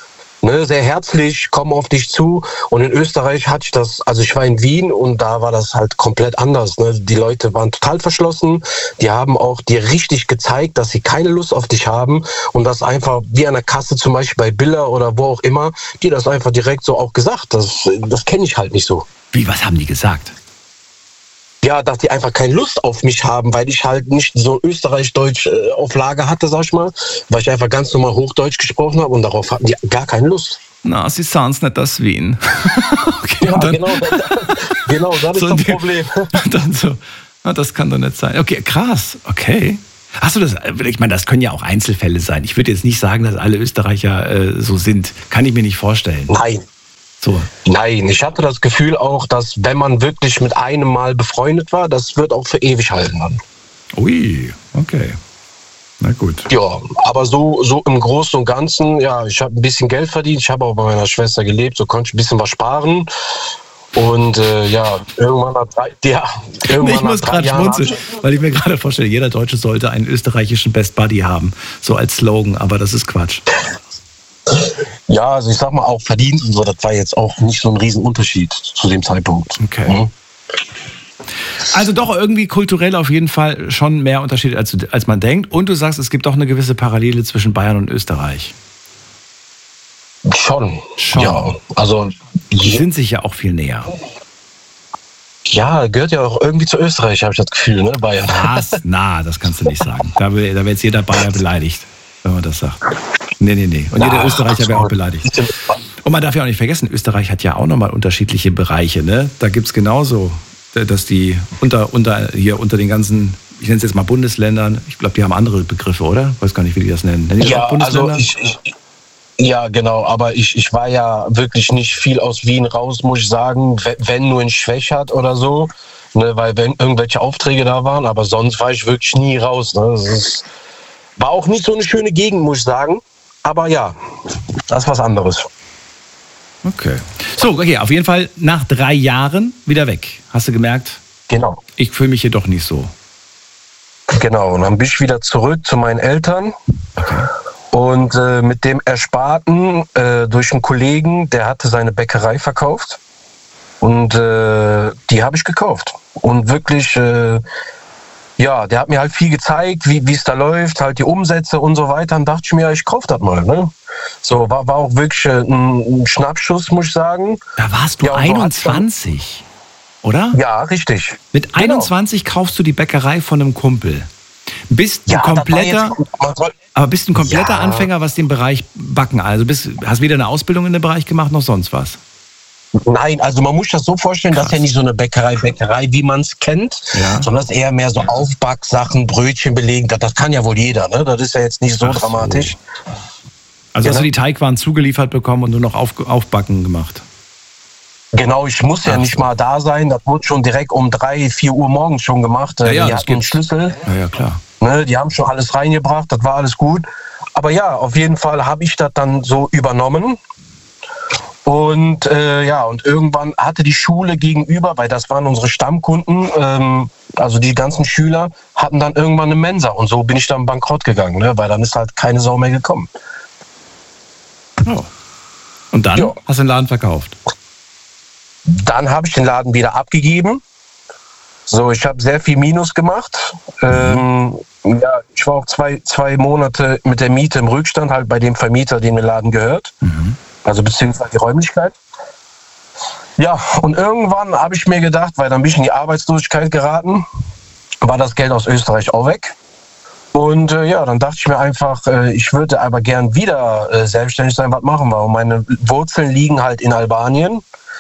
Speaker 8: Ne, sehr herzlich, kommen auf dich zu. Und in Österreich hatte ich das, also ich war in Wien und da war das halt komplett anders. Ne? Die Leute waren total verschlossen. Die haben auch dir richtig gezeigt, dass sie keine Lust auf dich haben und das einfach wie an der Kasse zum Beispiel bei Billa oder wo auch immer, die das einfach direkt so auch gesagt. Das kenne ich halt nicht so.
Speaker 2: Wie, was haben die gesagt?
Speaker 8: Ja, dass die einfach keine Lust auf mich haben, weil ich halt nicht so Österreich-Deutsch auf Lager hatte, sag ich mal, weil ich einfach ganz normal Hochdeutsch gesprochen habe und darauf hatten die gar keine Lust.
Speaker 2: Na, sie sahen's nicht aus Wien. Okay,
Speaker 8: ja,
Speaker 2: dann,
Speaker 8: genau, das ist das Problem.
Speaker 2: Dann so, na, das kann doch nicht sein. Okay, krass, okay. Hast du das, ich meine, das können ja auch Einzelfälle sein. Ich würde jetzt nicht sagen, dass alle Österreicher so sind. Kann ich mir nicht vorstellen.
Speaker 8: Nein.
Speaker 2: So.
Speaker 8: Nein, ich hatte das Gefühl auch, dass wenn man wirklich mit einem Mal befreundet war, das wird auch für ewig halten dann.
Speaker 2: Ui, okay. Na gut.
Speaker 8: Ja, aber so im Großen und Ganzen, ja, ich habe ein bisschen Geld verdient, ich habe auch bei meiner Schwester gelebt, so konnte ich ein bisschen was sparen. Und ja, irgendwann nach 3 Jahren.
Speaker 2: Ich muss gerade schmunzeln, weil ich mir gerade vorstelle, jeder Deutsche sollte einen österreichischen Best Buddy haben, so als Slogan, aber das ist Quatsch.
Speaker 8: Ja, also ich sag mal auch verdient und so, das war jetzt auch nicht so ein Riesenunterschied zu dem Zeitpunkt.
Speaker 2: Okay. Mhm. Also doch irgendwie kulturell auf jeden Fall schon mehr Unterschied, als man denkt. Und du sagst, es gibt auch eine gewisse Parallele zwischen Bayern und Österreich.
Speaker 8: Schon. Ja, also
Speaker 2: die sind sich ja auch viel näher.
Speaker 8: Ja, gehört ja auch irgendwie zu Österreich, habe ich das Gefühl, ne, Bayern.
Speaker 2: Was? Na, das kannst du nicht sagen. Da wäre jetzt jeder Bayer beleidigt, wenn man das sagt. Nee. Und jeder Österreicher wäre auch beleidigt. Und man darf ja auch nicht vergessen, Österreich hat ja auch nochmal unterschiedliche Bereiche. Ne? Da gibt es genauso, dass die unter den ganzen, ich nenne es jetzt mal Bundesländern, ich glaube, die haben andere Begriffe, oder? Ich weiß gar nicht, wie die das nennen. Nennen die
Speaker 8: ja,
Speaker 2: auch Bundesländer?
Speaker 8: Also ja, genau, aber ich war ja wirklich nicht viel aus Wien raus, muss ich sagen, wenn nur in Schwechat oder so, ne, weil wenn irgendwelche Aufträge da waren, aber sonst war ich wirklich nie raus. Ne? War auch nicht so eine schöne Gegend, muss ich sagen, aber ja, das ist was anderes.
Speaker 2: Okay. So, okay, auf jeden Fall nach 3 Jahren wieder weg. Hast du gemerkt?
Speaker 8: Genau.
Speaker 2: Ich fühle mich hier doch nicht so.
Speaker 8: Genau, und dann bin ich wieder zurück zu meinen Eltern.
Speaker 2: Okay.
Speaker 8: Und mit dem Ersparten durch einen Kollegen, der hatte seine Bäckerei verkauft. Und die habe ich gekauft. Und wirklich, ja, der hat mir halt viel gezeigt, wie es da läuft, halt die Umsätze und so weiter. Und dachte ich mir, ich kaufe das mal. Ne? So, war auch wirklich ein Schnappschuss, muss ich sagen.
Speaker 2: Da warst du 21, oder?
Speaker 8: Ja, richtig.
Speaker 2: Mit 21 kaufst du die Bäckerei von einem Kumpel. Bist du kompletter Anfänger, was den Bereich Backen, also hast weder eine Ausbildung in dem Bereich gemacht, noch sonst was?
Speaker 8: Nein, also man muss das so vorstellen, Krass. Das ist ja nicht so eine Bäckerei, wie man es kennt, sondern das ist eher mehr so Aufbacksachen, Brötchen belegen, das kann ja wohl jeder, ne? Das ist ja jetzt nicht so dramatisch.
Speaker 2: Also hast du die Teigwaren zugeliefert bekommen und nur noch Aufbacken gemacht?
Speaker 8: Genau, ich muss ja nicht mal da sein. Das wurde schon direkt um 3, 4 Uhr morgens schon gemacht.
Speaker 2: Ja,
Speaker 8: die hatten einen Schlüssel.
Speaker 2: Ja, klar.
Speaker 8: Ne, die haben schon alles reingebracht, das war alles gut. Aber ja, auf jeden Fall habe ich das dann so übernommen. Und und irgendwann hatte die Schule gegenüber, weil das waren unsere Stammkunden, also die ganzen Schüler, hatten dann irgendwann eine Mensa. Und so bin ich dann bankrott gegangen, ne, weil dann ist halt keine Sau mehr gekommen.
Speaker 2: Oh. Und dann hast du den Laden verkauft?
Speaker 8: Dann habe ich den Laden wieder abgegeben. So, ich habe sehr viel Minus gemacht. Ich war auch zwei Monate mit der Miete im Rückstand, halt bei dem Vermieter, dem der Laden gehört. Also beziehungsweise die Räumlichkeit. Ja, und irgendwann habe ich mir gedacht, weil dann bin ich in die Arbeitslosigkeit geraten, war das Geld aus Österreich auch weg. Und dann dachte ich mir einfach, ich würde aber gern wieder selbstständig sein, was machen wir. Und meine Wurzeln liegen halt in Albanien.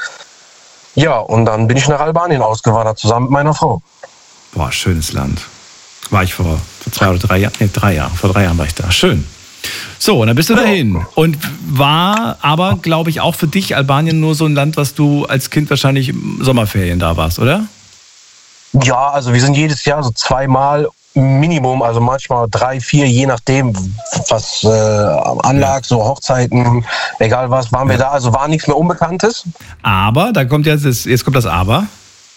Speaker 8: Ja, und dann bin ich nach Albanien ausgewandert, zusammen mit meiner Frau.
Speaker 2: Boah, schönes Land. War ich vor 2 oder 3 Jahren? Nee, 3 Jahre. Vor 3 Jahren war ich da. Schön. So, und dann bist du dahin. Und war aber, glaube ich, auch für dich Albanien nur so ein Land, was du als Kind wahrscheinlich im Sommerferien da warst, oder?
Speaker 8: Ja, also wir sind jedes Jahr so 2-mal Minimum, also manchmal 3, 4, je nachdem, was anlag, so Hochzeiten, egal was, waren wir da. Also war nichts mehr Unbekanntes.
Speaker 2: Aber, da kommt jetzt kommt das Aber.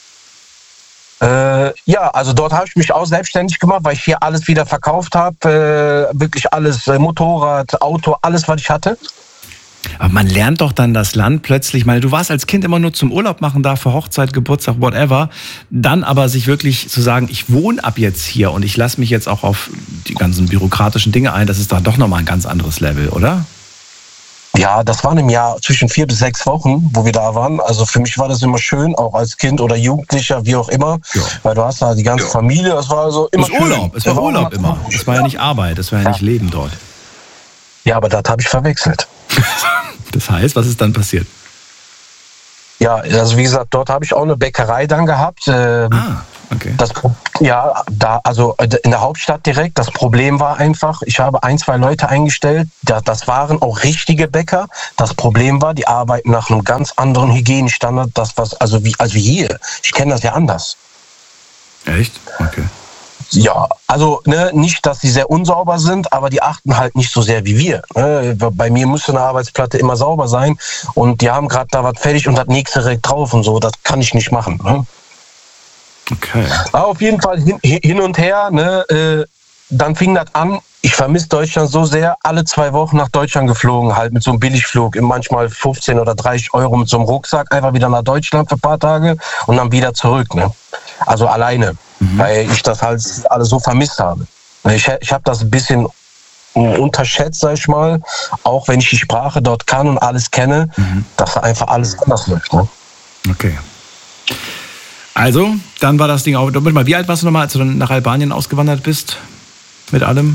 Speaker 8: Also dort habe ich mich auch selbstständig gemacht, weil ich hier alles wieder verkauft habe. Wirklich alles, Motorrad, Auto, alles, was ich hatte.
Speaker 2: Aber man lernt doch dann das Land plötzlich. Ich meine, du warst als Kind immer nur zum Urlaub machen da, für Hochzeit, Geburtstag, whatever. Dann aber sich wirklich zu sagen, ich wohne ab jetzt hier und ich lasse mich jetzt auch auf die ganzen bürokratischen Dinge ein, das ist dann doch nochmal ein ganz anderes Level, oder?
Speaker 8: Ja, das waren im Jahr zwischen 4 bis 6 Wochen, wo wir da waren. Also für mich war das immer schön, auch als Kind oder Jugendlicher, wie auch immer. Ja. Weil du hast da die ganze Familie, das war so immer schön.
Speaker 2: Urlaub, es war Urlaub immer. Es war ja nicht Arbeit, es war ja nicht Leben dort.
Speaker 8: Ja, aber das habe ich verwechselt.
Speaker 2: Das heißt, was ist dann passiert?
Speaker 8: Ja, also wie gesagt, dort habe ich auch eine Bäckerei dann gehabt.
Speaker 2: Okay.
Speaker 8: Also in der Hauptstadt direkt. Das Problem war einfach, ich habe 1, 2 Leute eingestellt. Das waren auch richtige Bäcker. Das Problem war, die arbeiten nach einem ganz anderen Hygienestandard, also wie hier. Ich kenne das ja anders.
Speaker 2: Echt? Okay.
Speaker 8: Ja, also nicht, dass sie sehr unsauber sind, aber die achten halt nicht so sehr wie wir. Bei mir müsste eine Arbeitsplatte immer sauber sein und die haben gerade da was fertig und das nächste direkt drauf und so. Das kann ich nicht machen. Ne?
Speaker 2: Okay.
Speaker 8: Aber auf jeden Fall hin und her. Dann fing das an. Ich vermisse Deutschland so sehr. Alle 2 Wochen nach Deutschland geflogen, halt mit so einem Billigflug, manchmal 15 oder 30 Euro mit so einem Rucksack, einfach wieder nach Deutschland für ein paar Tage und dann wieder zurück. Ne? Also alleine. Weil ich das halt alles so vermisst habe. Ich habe das ein bisschen unterschätzt, sag ich mal, auch wenn ich die Sprache dort kann und alles kenne, dass da einfach alles anders läuft. Ne?
Speaker 2: Okay. Also, dann war das Ding auch. Wie alt warst du nochmal, als du dann nach Albanien ausgewandert bist? Mit allem?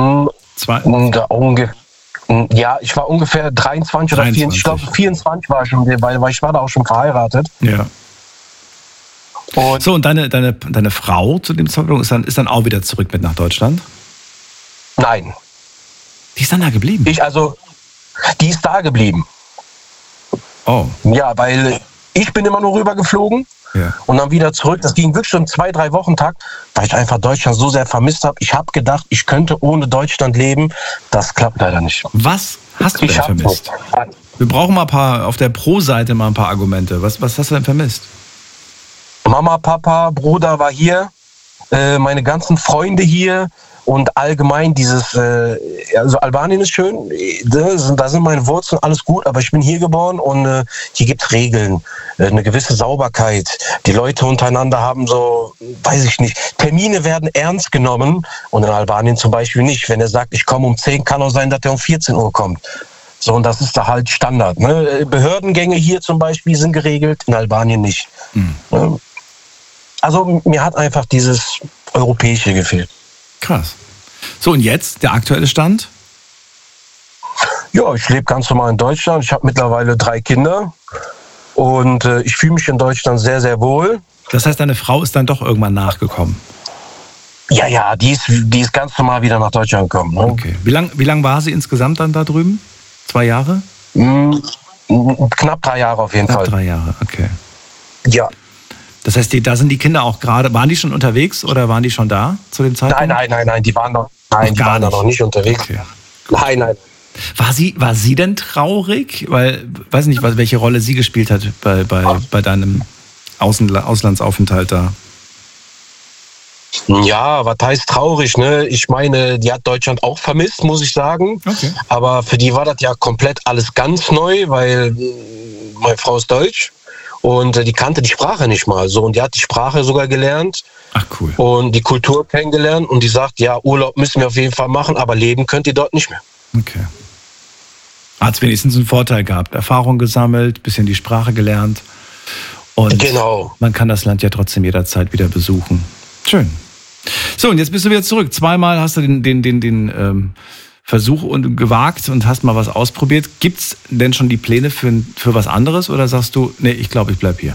Speaker 8: Ja, ich war ungefähr 23 oder 24. Ich glaube, 24 war ich schon, weil ich war da auch schon verheiratet.
Speaker 2: Ja. Und so, und deine Frau zu dem Zeitpunkt ist dann auch wieder zurück mit nach Deutschland?
Speaker 8: Nein.
Speaker 2: Die ist dann da geblieben?
Speaker 8: Die ist da geblieben.
Speaker 2: Oh.
Speaker 8: Ja, weil ich bin immer nur rübergeflogen und dann wieder zurück. Das ging wirklich so im 2-3 Wochen-Takt, weil ich einfach Deutschland so sehr vermisst habe. Ich habe gedacht, ich könnte ohne Deutschland leben. Das klappt leider nicht.
Speaker 2: Was hast du denn vermisst? Wir brauchen mal auf der Pro-Seite mal ein paar Argumente. Was hast du denn vermisst?
Speaker 8: Mama, Papa, Bruder war hier, meine ganzen Freunde hier und allgemein also Albanien ist schön, da sind meine Wurzeln, alles gut, aber ich bin hier geboren und hier gibt es Regeln, eine gewisse Sauberkeit. Die Leute untereinander haben so, weiß ich nicht, Termine werden ernst genommen und in Albanien zum Beispiel nicht. Wenn er sagt, ich komme um 10, kann auch sein, dass er um 14 Uhr kommt. So, und das ist da halt Standard. Ne? Behördengänge hier zum Beispiel sind geregelt, in Albanien nicht. Also mir hat einfach dieses Europäische gefehlt.
Speaker 2: Krass. So, und jetzt der aktuelle Stand?
Speaker 8: Ja, ich lebe ganz normal in Deutschland. Ich habe mittlerweile 3 Kinder und ich fühle mich in Deutschland sehr, sehr wohl.
Speaker 2: Das heißt, deine Frau ist dann doch irgendwann nachgekommen?
Speaker 8: Ja, die ist ganz normal wieder nach Deutschland gekommen. Ne?
Speaker 2: Okay. Wie lang war sie insgesamt dann da drüben? 2 Jahre?
Speaker 8: Knapp 3 Jahre auf jeden Fall.
Speaker 2: Knapp 3 Jahre, okay.
Speaker 8: Ja.
Speaker 2: Das heißt, da sind die Kinder auch gerade, waren die schon unterwegs oder waren die schon da zu dem Zeitpunkt?
Speaker 8: Nein, die waren da noch nicht unterwegs. Okay. Nein.
Speaker 2: War sie denn traurig? Weil, weiß nicht, welche Rolle sie gespielt hat bei deinem Auslandsaufenthalt da.
Speaker 8: Ja, was heißt traurig, ne? Ich meine, die hat Deutschland auch vermisst, muss ich sagen. Okay. Aber für die war das ja komplett alles ganz neu, weil meine Frau ist deutsch. Und die kannte die Sprache nicht mal so. Und die hat die Sprache sogar gelernt.
Speaker 2: Ach cool.
Speaker 8: Und die Kultur kennengelernt. Und die sagt, ja, Urlaub müssen wir auf jeden Fall machen, aber leben könnt ihr dort nicht mehr.
Speaker 2: Okay. Hat es wenigstens einen Vorteil gehabt. Erfahrung gesammelt, bisschen die Sprache gelernt. Und
Speaker 8: genau.
Speaker 2: Man kann das Land ja trotzdem jederzeit wieder besuchen. Schön. So, und jetzt bist du wieder zurück. 2-mal hast du den Versuch gewagt und hast mal was ausprobiert. Gibt's denn schon die Pläne für was anderes oder sagst du, nee, ich glaube, ich bleib hier?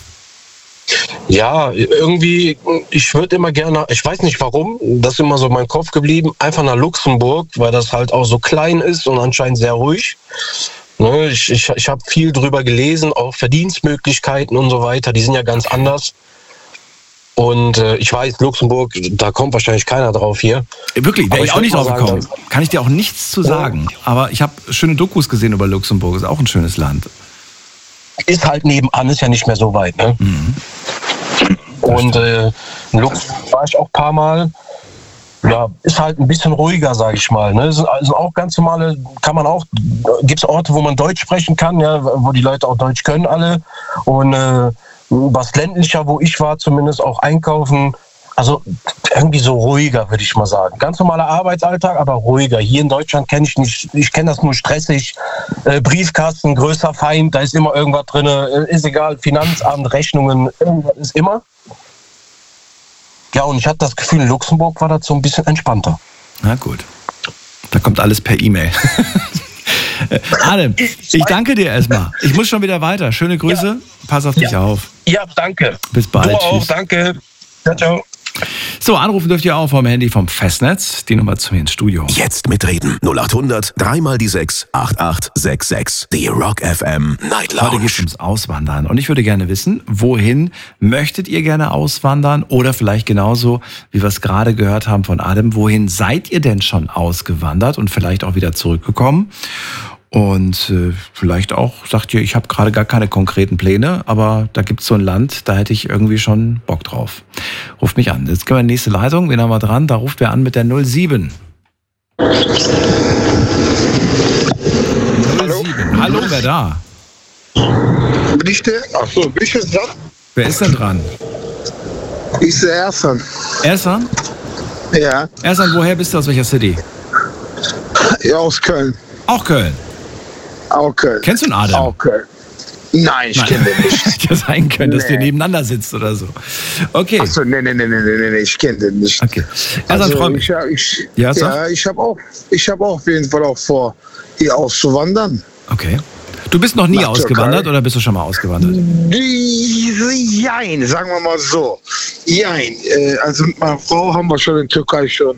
Speaker 8: Ja, irgendwie, ich würde immer gerne, ich weiß nicht warum, das ist immer so mein Kopf geblieben, einfach nach Luxemburg, weil das halt auch so klein ist und anscheinend sehr ruhig. Ne, ich habe viel drüber gelesen, auch Verdienstmöglichkeiten und so weiter, die sind ja ganz anders. Und ich weiß, Luxemburg, da kommt wahrscheinlich keiner drauf hier.
Speaker 2: Wirklich, wäre ich auch nicht drauf gekommen. Kann ich dir auch nichts zu sagen. Aber ich habe schöne Dokus gesehen über Luxemburg. Ist auch ein schönes Land.
Speaker 8: Ist halt nebenan, ist ja nicht mehr so weit. Ne? Und in Luxemburg war ich auch ein paar Mal. ist halt ein bisschen ruhiger, sage ich mal. Ne? Sind auch ganz normale, gibt es Orte, wo man Deutsch sprechen kann, ja, wo die Leute auch Deutsch können alle. Und was ländlicher, wo ich war, zumindest auch einkaufen. Also irgendwie so ruhiger, würde ich mal sagen. Ganz normaler Arbeitsalltag, aber ruhiger. Hier in Deutschland kenne ich nicht, ich kenne das nur stressig. Briefkasten, größter Feind, da ist immer irgendwas drin. Ist egal, Finanzamt, Rechnungen, irgendwas ist immer. Ja, und ich hatte das Gefühl, in Luxemburg war das so ein bisschen entspannter.
Speaker 2: Na gut, da kommt alles per E-Mail. Adam, ich danke dir erstmal. Ich muss schon wieder weiter. Schöne Grüße, ja. Pass auf dich auf.
Speaker 8: Ja, danke.
Speaker 2: Bis bald.
Speaker 8: Du auch, danke. Ciao, ciao.
Speaker 2: So, anrufen dürft ihr auch vom Handy vom Festnetz. Die Nummer zu mir ins Studio.
Speaker 3: Jetzt mitreden. 0800 3 die 6 8866. Die Rock FM Night Lounge.
Speaker 2: Heute geht es ums Auswandern. Und ich würde gerne wissen, wohin möchtet ihr gerne auswandern? Oder vielleicht genauso, wie wir es gerade gehört haben von Adam, wohin seid ihr denn schon ausgewandert und vielleicht auch wieder zurückgekommen? Und vielleicht auch sagt ihr, ich habe gerade gar keine konkreten Pläne, aber da gibt es so ein Land, da hätte ich irgendwie schon Bock drauf. Ruft mich an. Jetzt gehen wir in die nächste Leitung. Wen haben wir dran? Da ruft wer an mit der 07. 07. Hallo, wer da?
Speaker 9: Bin ich der? Achso, bin ich jetzt dran?
Speaker 2: Wer ist denn dran?
Speaker 9: Ich ist der Ersan.
Speaker 2: Ersan?
Speaker 9: Ja.
Speaker 2: Ersan, woher bist du? Aus welcher City?
Speaker 9: Ja, aus Köln.
Speaker 2: Auch Köln?
Speaker 9: Auch Köln.
Speaker 2: Kennst du einen Adam?
Speaker 9: Auch Köln. Nein, ich kenne den nicht.
Speaker 2: Hätte ja sein können, dass der nebeneinander sitzt oder so. Okay.
Speaker 9: Achso, nee, ich kenne den nicht.
Speaker 2: Okay.
Speaker 9: Also, ich habe auch auf jeden Fall auch vor, hier auszuwandern.
Speaker 2: Okay. Du bist noch nie ausgewandert oder bist du schon mal ausgewandert?
Speaker 9: Jein, sagen wir mal so. Jein. Also mit meiner Frau haben wir schon in Türkei schon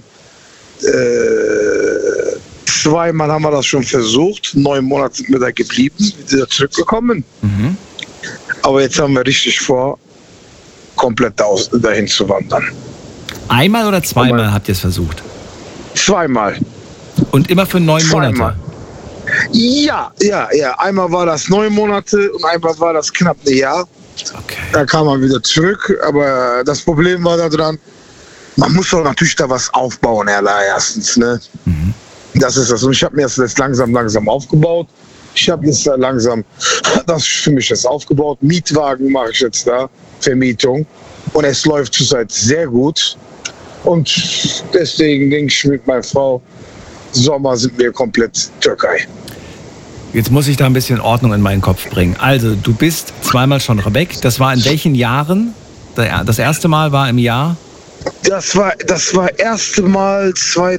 Speaker 9: zweimal haben wir das schon versucht. 9 Monate sind wir da geblieben, wieder zurückgekommen. Mhm. Aber jetzt haben wir richtig vor, komplett dahin zu wandern.
Speaker 2: Einmal oder zweimal habt ihr es versucht?
Speaker 9: Zweimal.
Speaker 2: Und immer für 9 Monate?
Speaker 9: Ja. Einmal war das 9 Monate und einmal war das knapp ein Jahr.
Speaker 2: Okay.
Speaker 9: Da kam man wieder zurück. Aber das Problem war daran, man muss doch natürlich da was aufbauen, erstens, ne? Mhm. Das ist das. Und ich habe mir das jetzt langsam aufgebaut. Ich habe jetzt langsam das für mich jetzt aufgebaut. Mietwagen mache ich jetzt da, Vermietung. Und es läuft zurzeit sehr gut. Und deswegen denke ich mit meiner Frau, Sommer sind wir komplett Türkei.
Speaker 2: Jetzt muss ich da ein bisschen Ordnung in meinen Kopf bringen. Also, du bist zweimal schon weg. Das war in welchen Jahren? Das erste Mal war im Jahr?
Speaker 9: Das war erste Mal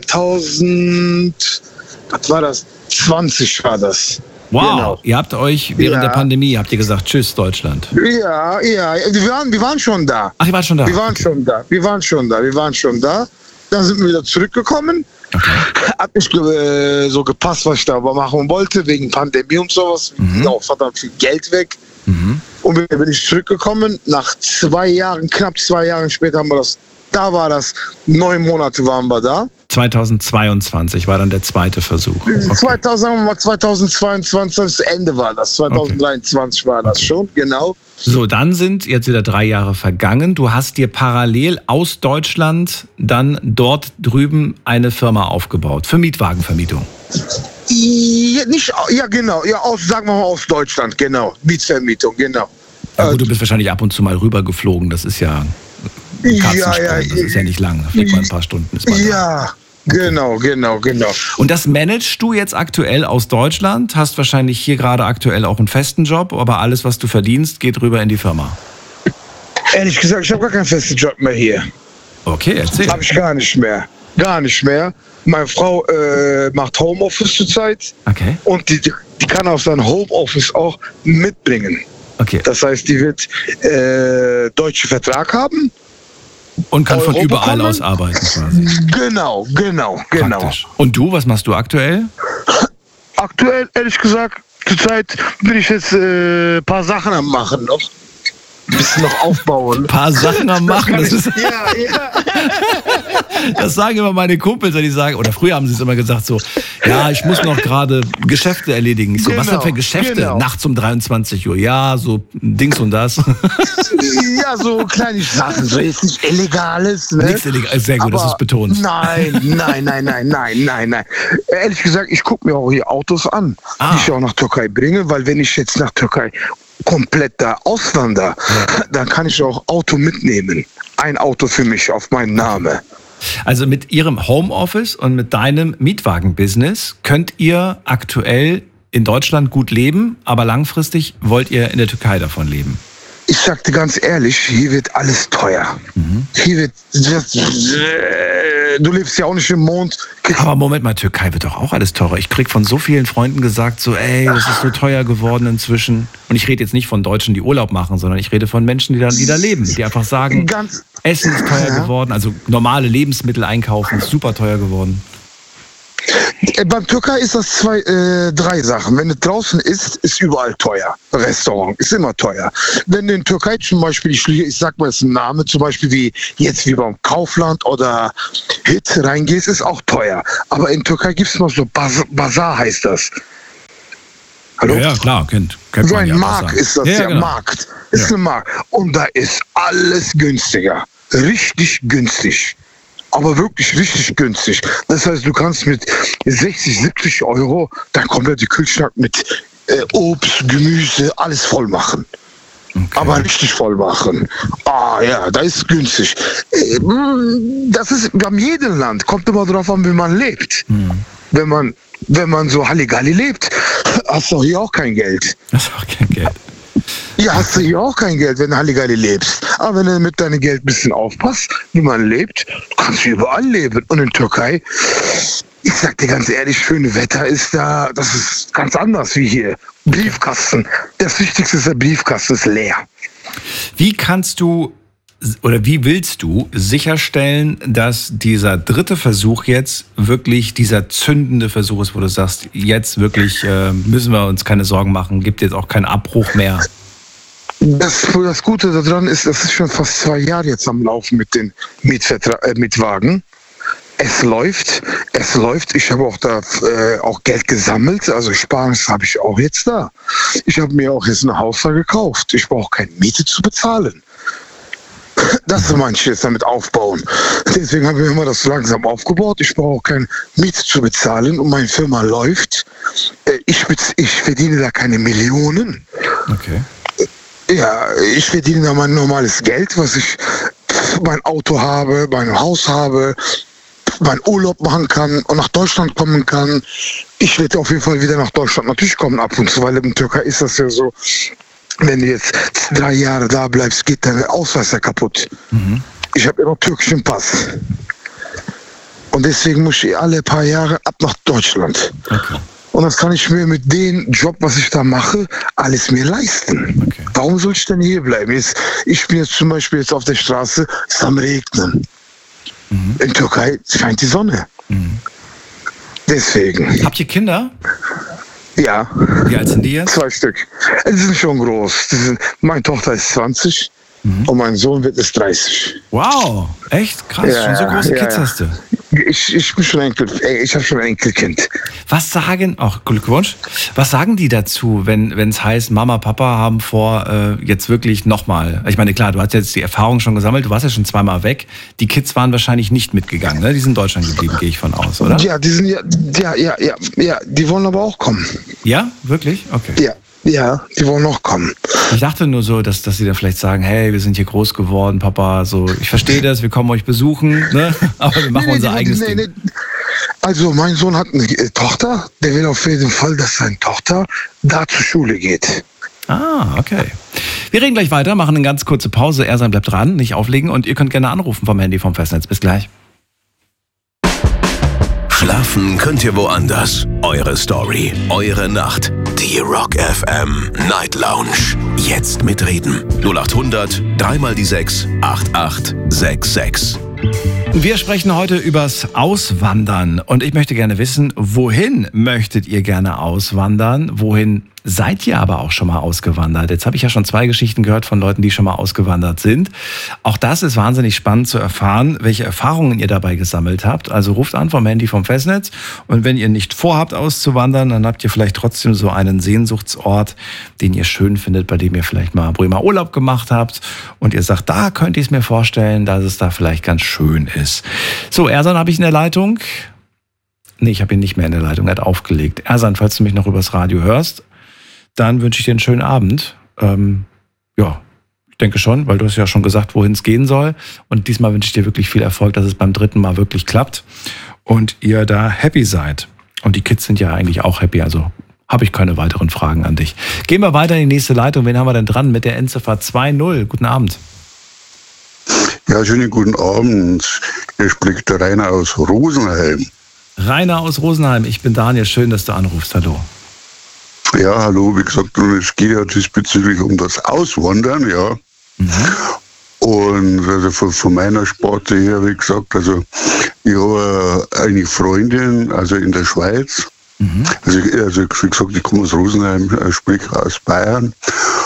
Speaker 9: 2020 war das.
Speaker 2: Wow,
Speaker 9: genau.
Speaker 2: Ihr habt euch während der Pandemie, habt ihr gesagt, tschüss Deutschland.
Speaker 9: Ja, wir waren schon da.
Speaker 2: Ach, ihr wart schon da?
Speaker 9: Wir waren schon da. Dann sind wir wieder zurückgekommen. Okay. Hat nicht so gepasst, was ich da machen wollte, wegen Pandemie und sowas. Auch verdammt viel Geld weg. Mhm. Und dann bin ich zurückgekommen. Nach 2 Jahren, knapp 2 Jahren später haben wir das. Da war das, 9 Monate waren wir da.
Speaker 2: 2022 war dann der zweite Versuch. Okay.
Speaker 9: 2022, das Ende war das. 2023 war das schon, genau.
Speaker 2: So, dann sind jetzt wieder 3 Jahre vergangen. Du hast dir parallel aus Deutschland dann dort drüben eine Firma aufgebaut für Mietwagenvermietung.
Speaker 9: Genau. Ja, sagen wir mal aus Deutschland, genau. Mietvermietung, genau.
Speaker 2: Ja, gut, du bist wahrscheinlich ab und zu mal rübergeflogen. Das ist ja ein Katzensprung. Das ist ja nicht lang. Da fliegt man ein paar Stunden.
Speaker 9: Ja, genau.
Speaker 2: Und das managst du jetzt aktuell aus Deutschland? Hast wahrscheinlich hier gerade aktuell auch einen festen Job, aber alles, was du verdienst, geht rüber in die Firma.
Speaker 9: Ehrlich gesagt, ich habe gar keinen festen Job mehr hier.
Speaker 2: Okay, erzähl.
Speaker 9: Habe ich gar nicht mehr. Meine Frau macht Homeoffice zurzeit. Okay. Und die kann auch sein Homeoffice auch mitbringen.
Speaker 2: Okay.
Speaker 9: Das heißt, die wird deutschen Vertrag haben.
Speaker 2: Und kann von überall aus arbeiten quasi.
Speaker 9: Genau.
Speaker 2: Praktisch. Und du, was machst du aktuell?
Speaker 9: Aktuell, ehrlich gesagt, zurzeit bin ich jetzt ein paar Sachen am machen noch. Ein bisschen noch aufbauen.
Speaker 2: Ein paar Sachen am Machen.
Speaker 9: Ja.
Speaker 2: Das sagen immer meine Kumpels, wenn die sagen, oder früher haben sie es immer gesagt so, ja, ich muss noch gerade Geschäfte erledigen. Ich so, was denn für Geschäfte?
Speaker 9: Genau.
Speaker 2: Nachts um 23 Uhr. Ja, so Dings und das.
Speaker 9: Ja, so kleine Sachen, so jetzt nicht Illegales. Ne?
Speaker 2: Nichts Illegales, sehr gut,
Speaker 9: aber
Speaker 2: dass du es betonst.
Speaker 9: Nein. Ehrlich gesagt, ich gucke mir auch hier Autos an, die ich auch nach Türkei bringe, weil wenn ich jetzt nach Türkei komplett da auswandere, dann kann ich auch Auto mitnehmen. Ein Auto für mich auf meinen Namen.
Speaker 2: Also mit Ihrem Homeoffice und mit deinem Mietwagen-Business könnt ihr aktuell in Deutschland gut leben, aber langfristig wollt ihr in der Türkei davon leben?
Speaker 9: Ich sag dir ganz ehrlich, hier wird alles teuer. Hier wird, du lebst ja auch nicht im Mond.
Speaker 2: Aber Moment mal, Türkei wird doch auch alles teurer. Ich krieg von so vielen Freunden gesagt, so, ey, das ist so teuer geworden inzwischen. Und ich rede jetzt nicht von Deutschen, die Urlaub machen, sondern ich rede von Menschen, die da leben, die einfach sagen, Essen ist teuer geworden, also normale Lebensmittel einkaufen ist super teuer geworden.
Speaker 9: Beim Türkei ist das drei Sachen. Wenn du draußen isst, ist überall teuer. Restaurant ist immer teuer. Wenn du in Türkei zum Beispiel, ich sag mal jetzt einen Namen, zum Beispiel wie beim Kaufland oder Hit reingehst, ist auch teuer. Aber in Türkei gibt es noch so Bazar heißt das. Hallo?
Speaker 2: Ja, klar, kennt
Speaker 9: so
Speaker 2: man
Speaker 9: ein
Speaker 2: ja.
Speaker 9: Markt ist das,
Speaker 2: ja, genau.
Speaker 9: Markt. Ist ein Markt. Und da ist alles günstiger. Richtig günstig. Aber wirklich richtig günstig. Das heißt, du kannst mit 60, 70 Euro dein kompletter Kühlschrank mit Obst, Gemüse, alles voll machen. Okay. Aber richtig voll machen. Ja, da ist günstig. Das ist bei jedem Land. Kommt immer drauf an, wie man lebt. Wenn man so Halligalli lebt, hast du hier auch kein Geld.
Speaker 2: Hast du auch kein Geld.
Speaker 9: Ja, hast du hier auch kein Geld, wenn du Halligalli lebst. Aber wenn du mit deinem Geld ein bisschen aufpasst, wie man lebt, kannst du überall leben. Und in Türkei, ich sag dir ganz ehrlich, schöne Wetter ist da, das ist ganz anders wie hier. Briefkasten. Das Wichtigste ist, der Briefkasten ist leer.
Speaker 2: Wie kannst du oder wie willst du sicherstellen, dass dieser dritte Versuch jetzt wirklich dieser zündende Versuch ist, wo du sagst, jetzt wirklich müssen wir uns keine Sorgen machen, gibt jetzt auch keinen Abbruch mehr?
Speaker 9: Das Gute daran ist, das ist schon fast 2 Jahre jetzt am Laufen mit den Mietwagen. Es läuft. Ich habe auch da auch Geld gesammelt. Also Ersparnis habe ich auch jetzt da. Ich habe mir auch jetzt ein Haus da gekauft. Ich brauche keine Miete zu bezahlen. Das meine ich jetzt damit aufbauen. Deswegen haben wir immer das langsam aufgebaut. Ich brauche keine Miete zu bezahlen und meine Firma läuft. Ich verdiene da keine Millionen.
Speaker 2: Okay.
Speaker 9: Ja, ich verdiene da mein normales Geld, was ich mein Auto habe, mein Haus habe, meinen Urlaub machen kann und nach Deutschland kommen kann. Ich werde auf jeden Fall wieder nach Deutschland natürlich kommen ab und zu, weil in der Türkei ist das ja so, wenn du jetzt 3 Jahre da bleibst, geht dein Ausweis ja kaputt. Ich habe immer türkischen Pass. Und deswegen muss ich alle paar Jahre ab nach Deutschland. Okay. Und das kann ich mir mit dem Job, was ich da mache, alles mir leisten. Okay. Warum soll ich denn hier bleiben? Ich bin jetzt zum Beispiel jetzt auf der Straße, es ist am Regnen. In Türkei scheint die Sonne. Deswegen.
Speaker 2: Habt ihr Kinder?
Speaker 9: Ja.
Speaker 2: Wie alt sind die jetzt?
Speaker 9: 2 Stück. Die sind schon groß. Meine Tochter ist 20 und mein Sohn wird jetzt 30.
Speaker 2: Wow, echt? Krass, schon so große Kids hast du.
Speaker 9: Ich bin schon ich habe schon ein Enkelkind.
Speaker 2: Was sagen, Glückwunsch, was sagen die dazu, wenn es heißt, Mama, Papa haben vor, jetzt wirklich nochmal, ich meine, klar, du hast jetzt die Erfahrung schon gesammelt, du warst ja schon 2-mal weg, die Kids waren wahrscheinlich nicht mitgegangen, ne? Die sind in Deutschland geblieben, gehe ich von aus, oder?
Speaker 9: Ja, die sind ja, die wollen aber auch kommen.
Speaker 2: Ja, wirklich? Okay.
Speaker 9: Ja, die wollen noch kommen.
Speaker 2: Ich dachte nur so, dass sie dann vielleicht sagen, hey, wir sind hier groß geworden, Papa, so, ich verstehe das, wir kommen euch besuchen, ne? Aber wir machen unser eigenes Ding.
Speaker 9: Also mein Sohn hat eine Tochter, der will auf jeden Fall, dass seine Tochter da zur Schule geht.
Speaker 2: Ah, okay. Wir reden gleich weiter, machen eine ganz kurze Pause, Ersan bleibt dran, nicht auflegen und ihr könnt gerne anrufen vom Handy vom Festnetz. Bis gleich.
Speaker 3: Schlafen könnt ihr woanders. Eure Story, eure Nacht. Die Rock FM Night Lounge. Jetzt mitreden. 0800 3 die 6 8866.
Speaker 2: Wir sprechen heute übers Auswandern und ich möchte gerne wissen, wohin möchtet ihr gerne auswandern? Wohin seid ihr aber auch schon mal ausgewandert? Jetzt habe ich ja schon 2 Geschichten gehört von Leuten, die schon mal ausgewandert sind. Auch das ist wahnsinnig spannend zu erfahren, welche Erfahrungen ihr dabei gesammelt habt. Also ruft an vom Handy vom Festnetz und wenn ihr nicht vorhabt auszuwandern, dann habt ihr vielleicht trotzdem so einen Sehnsuchtsort, den ihr schön findet, bei dem ihr vielleicht mal, wo ihr mal Urlaub gemacht habt und ihr sagt, da könnte ich es mir vorstellen, dass es da vielleicht ganz schön ist. So, Ersan habe ich in der Leitung. Nee, ich habe ihn nicht mehr in der Leitung, er hat aufgelegt. Ersan, falls du mich noch übers Radio hörst, dann wünsche ich dir einen schönen Abend. Ja, ich denke schon, weil du hast ja schon gesagt, wohin es gehen soll. Und diesmal wünsche ich dir wirklich viel Erfolg, dass es beim 3. Mal wirklich klappt und ihr da happy seid. Und die Kids sind ja eigentlich auch happy, also habe ich keine weiteren Fragen an dich. Gehen wir weiter in die nächste Leitung. Wen haben wir denn dran mit der Endziffer 20? Guten Abend.
Speaker 10: Ja, schönen guten Abend. Hier spricht der Rainer aus Rosenheim.
Speaker 2: Rainer aus Rosenheim, ich bin Daniel, schön, dass du anrufst, hallo.
Speaker 10: Ja, hallo, wie gesagt, es geht ja diesbezüglich um das Auswandern, ja. Und also von meiner Sparte her, wie gesagt, also ich habe eine Freundin, also in der Schweiz. Also wie gesagt, ich komme aus Rosenheim, sprich aus Bayern.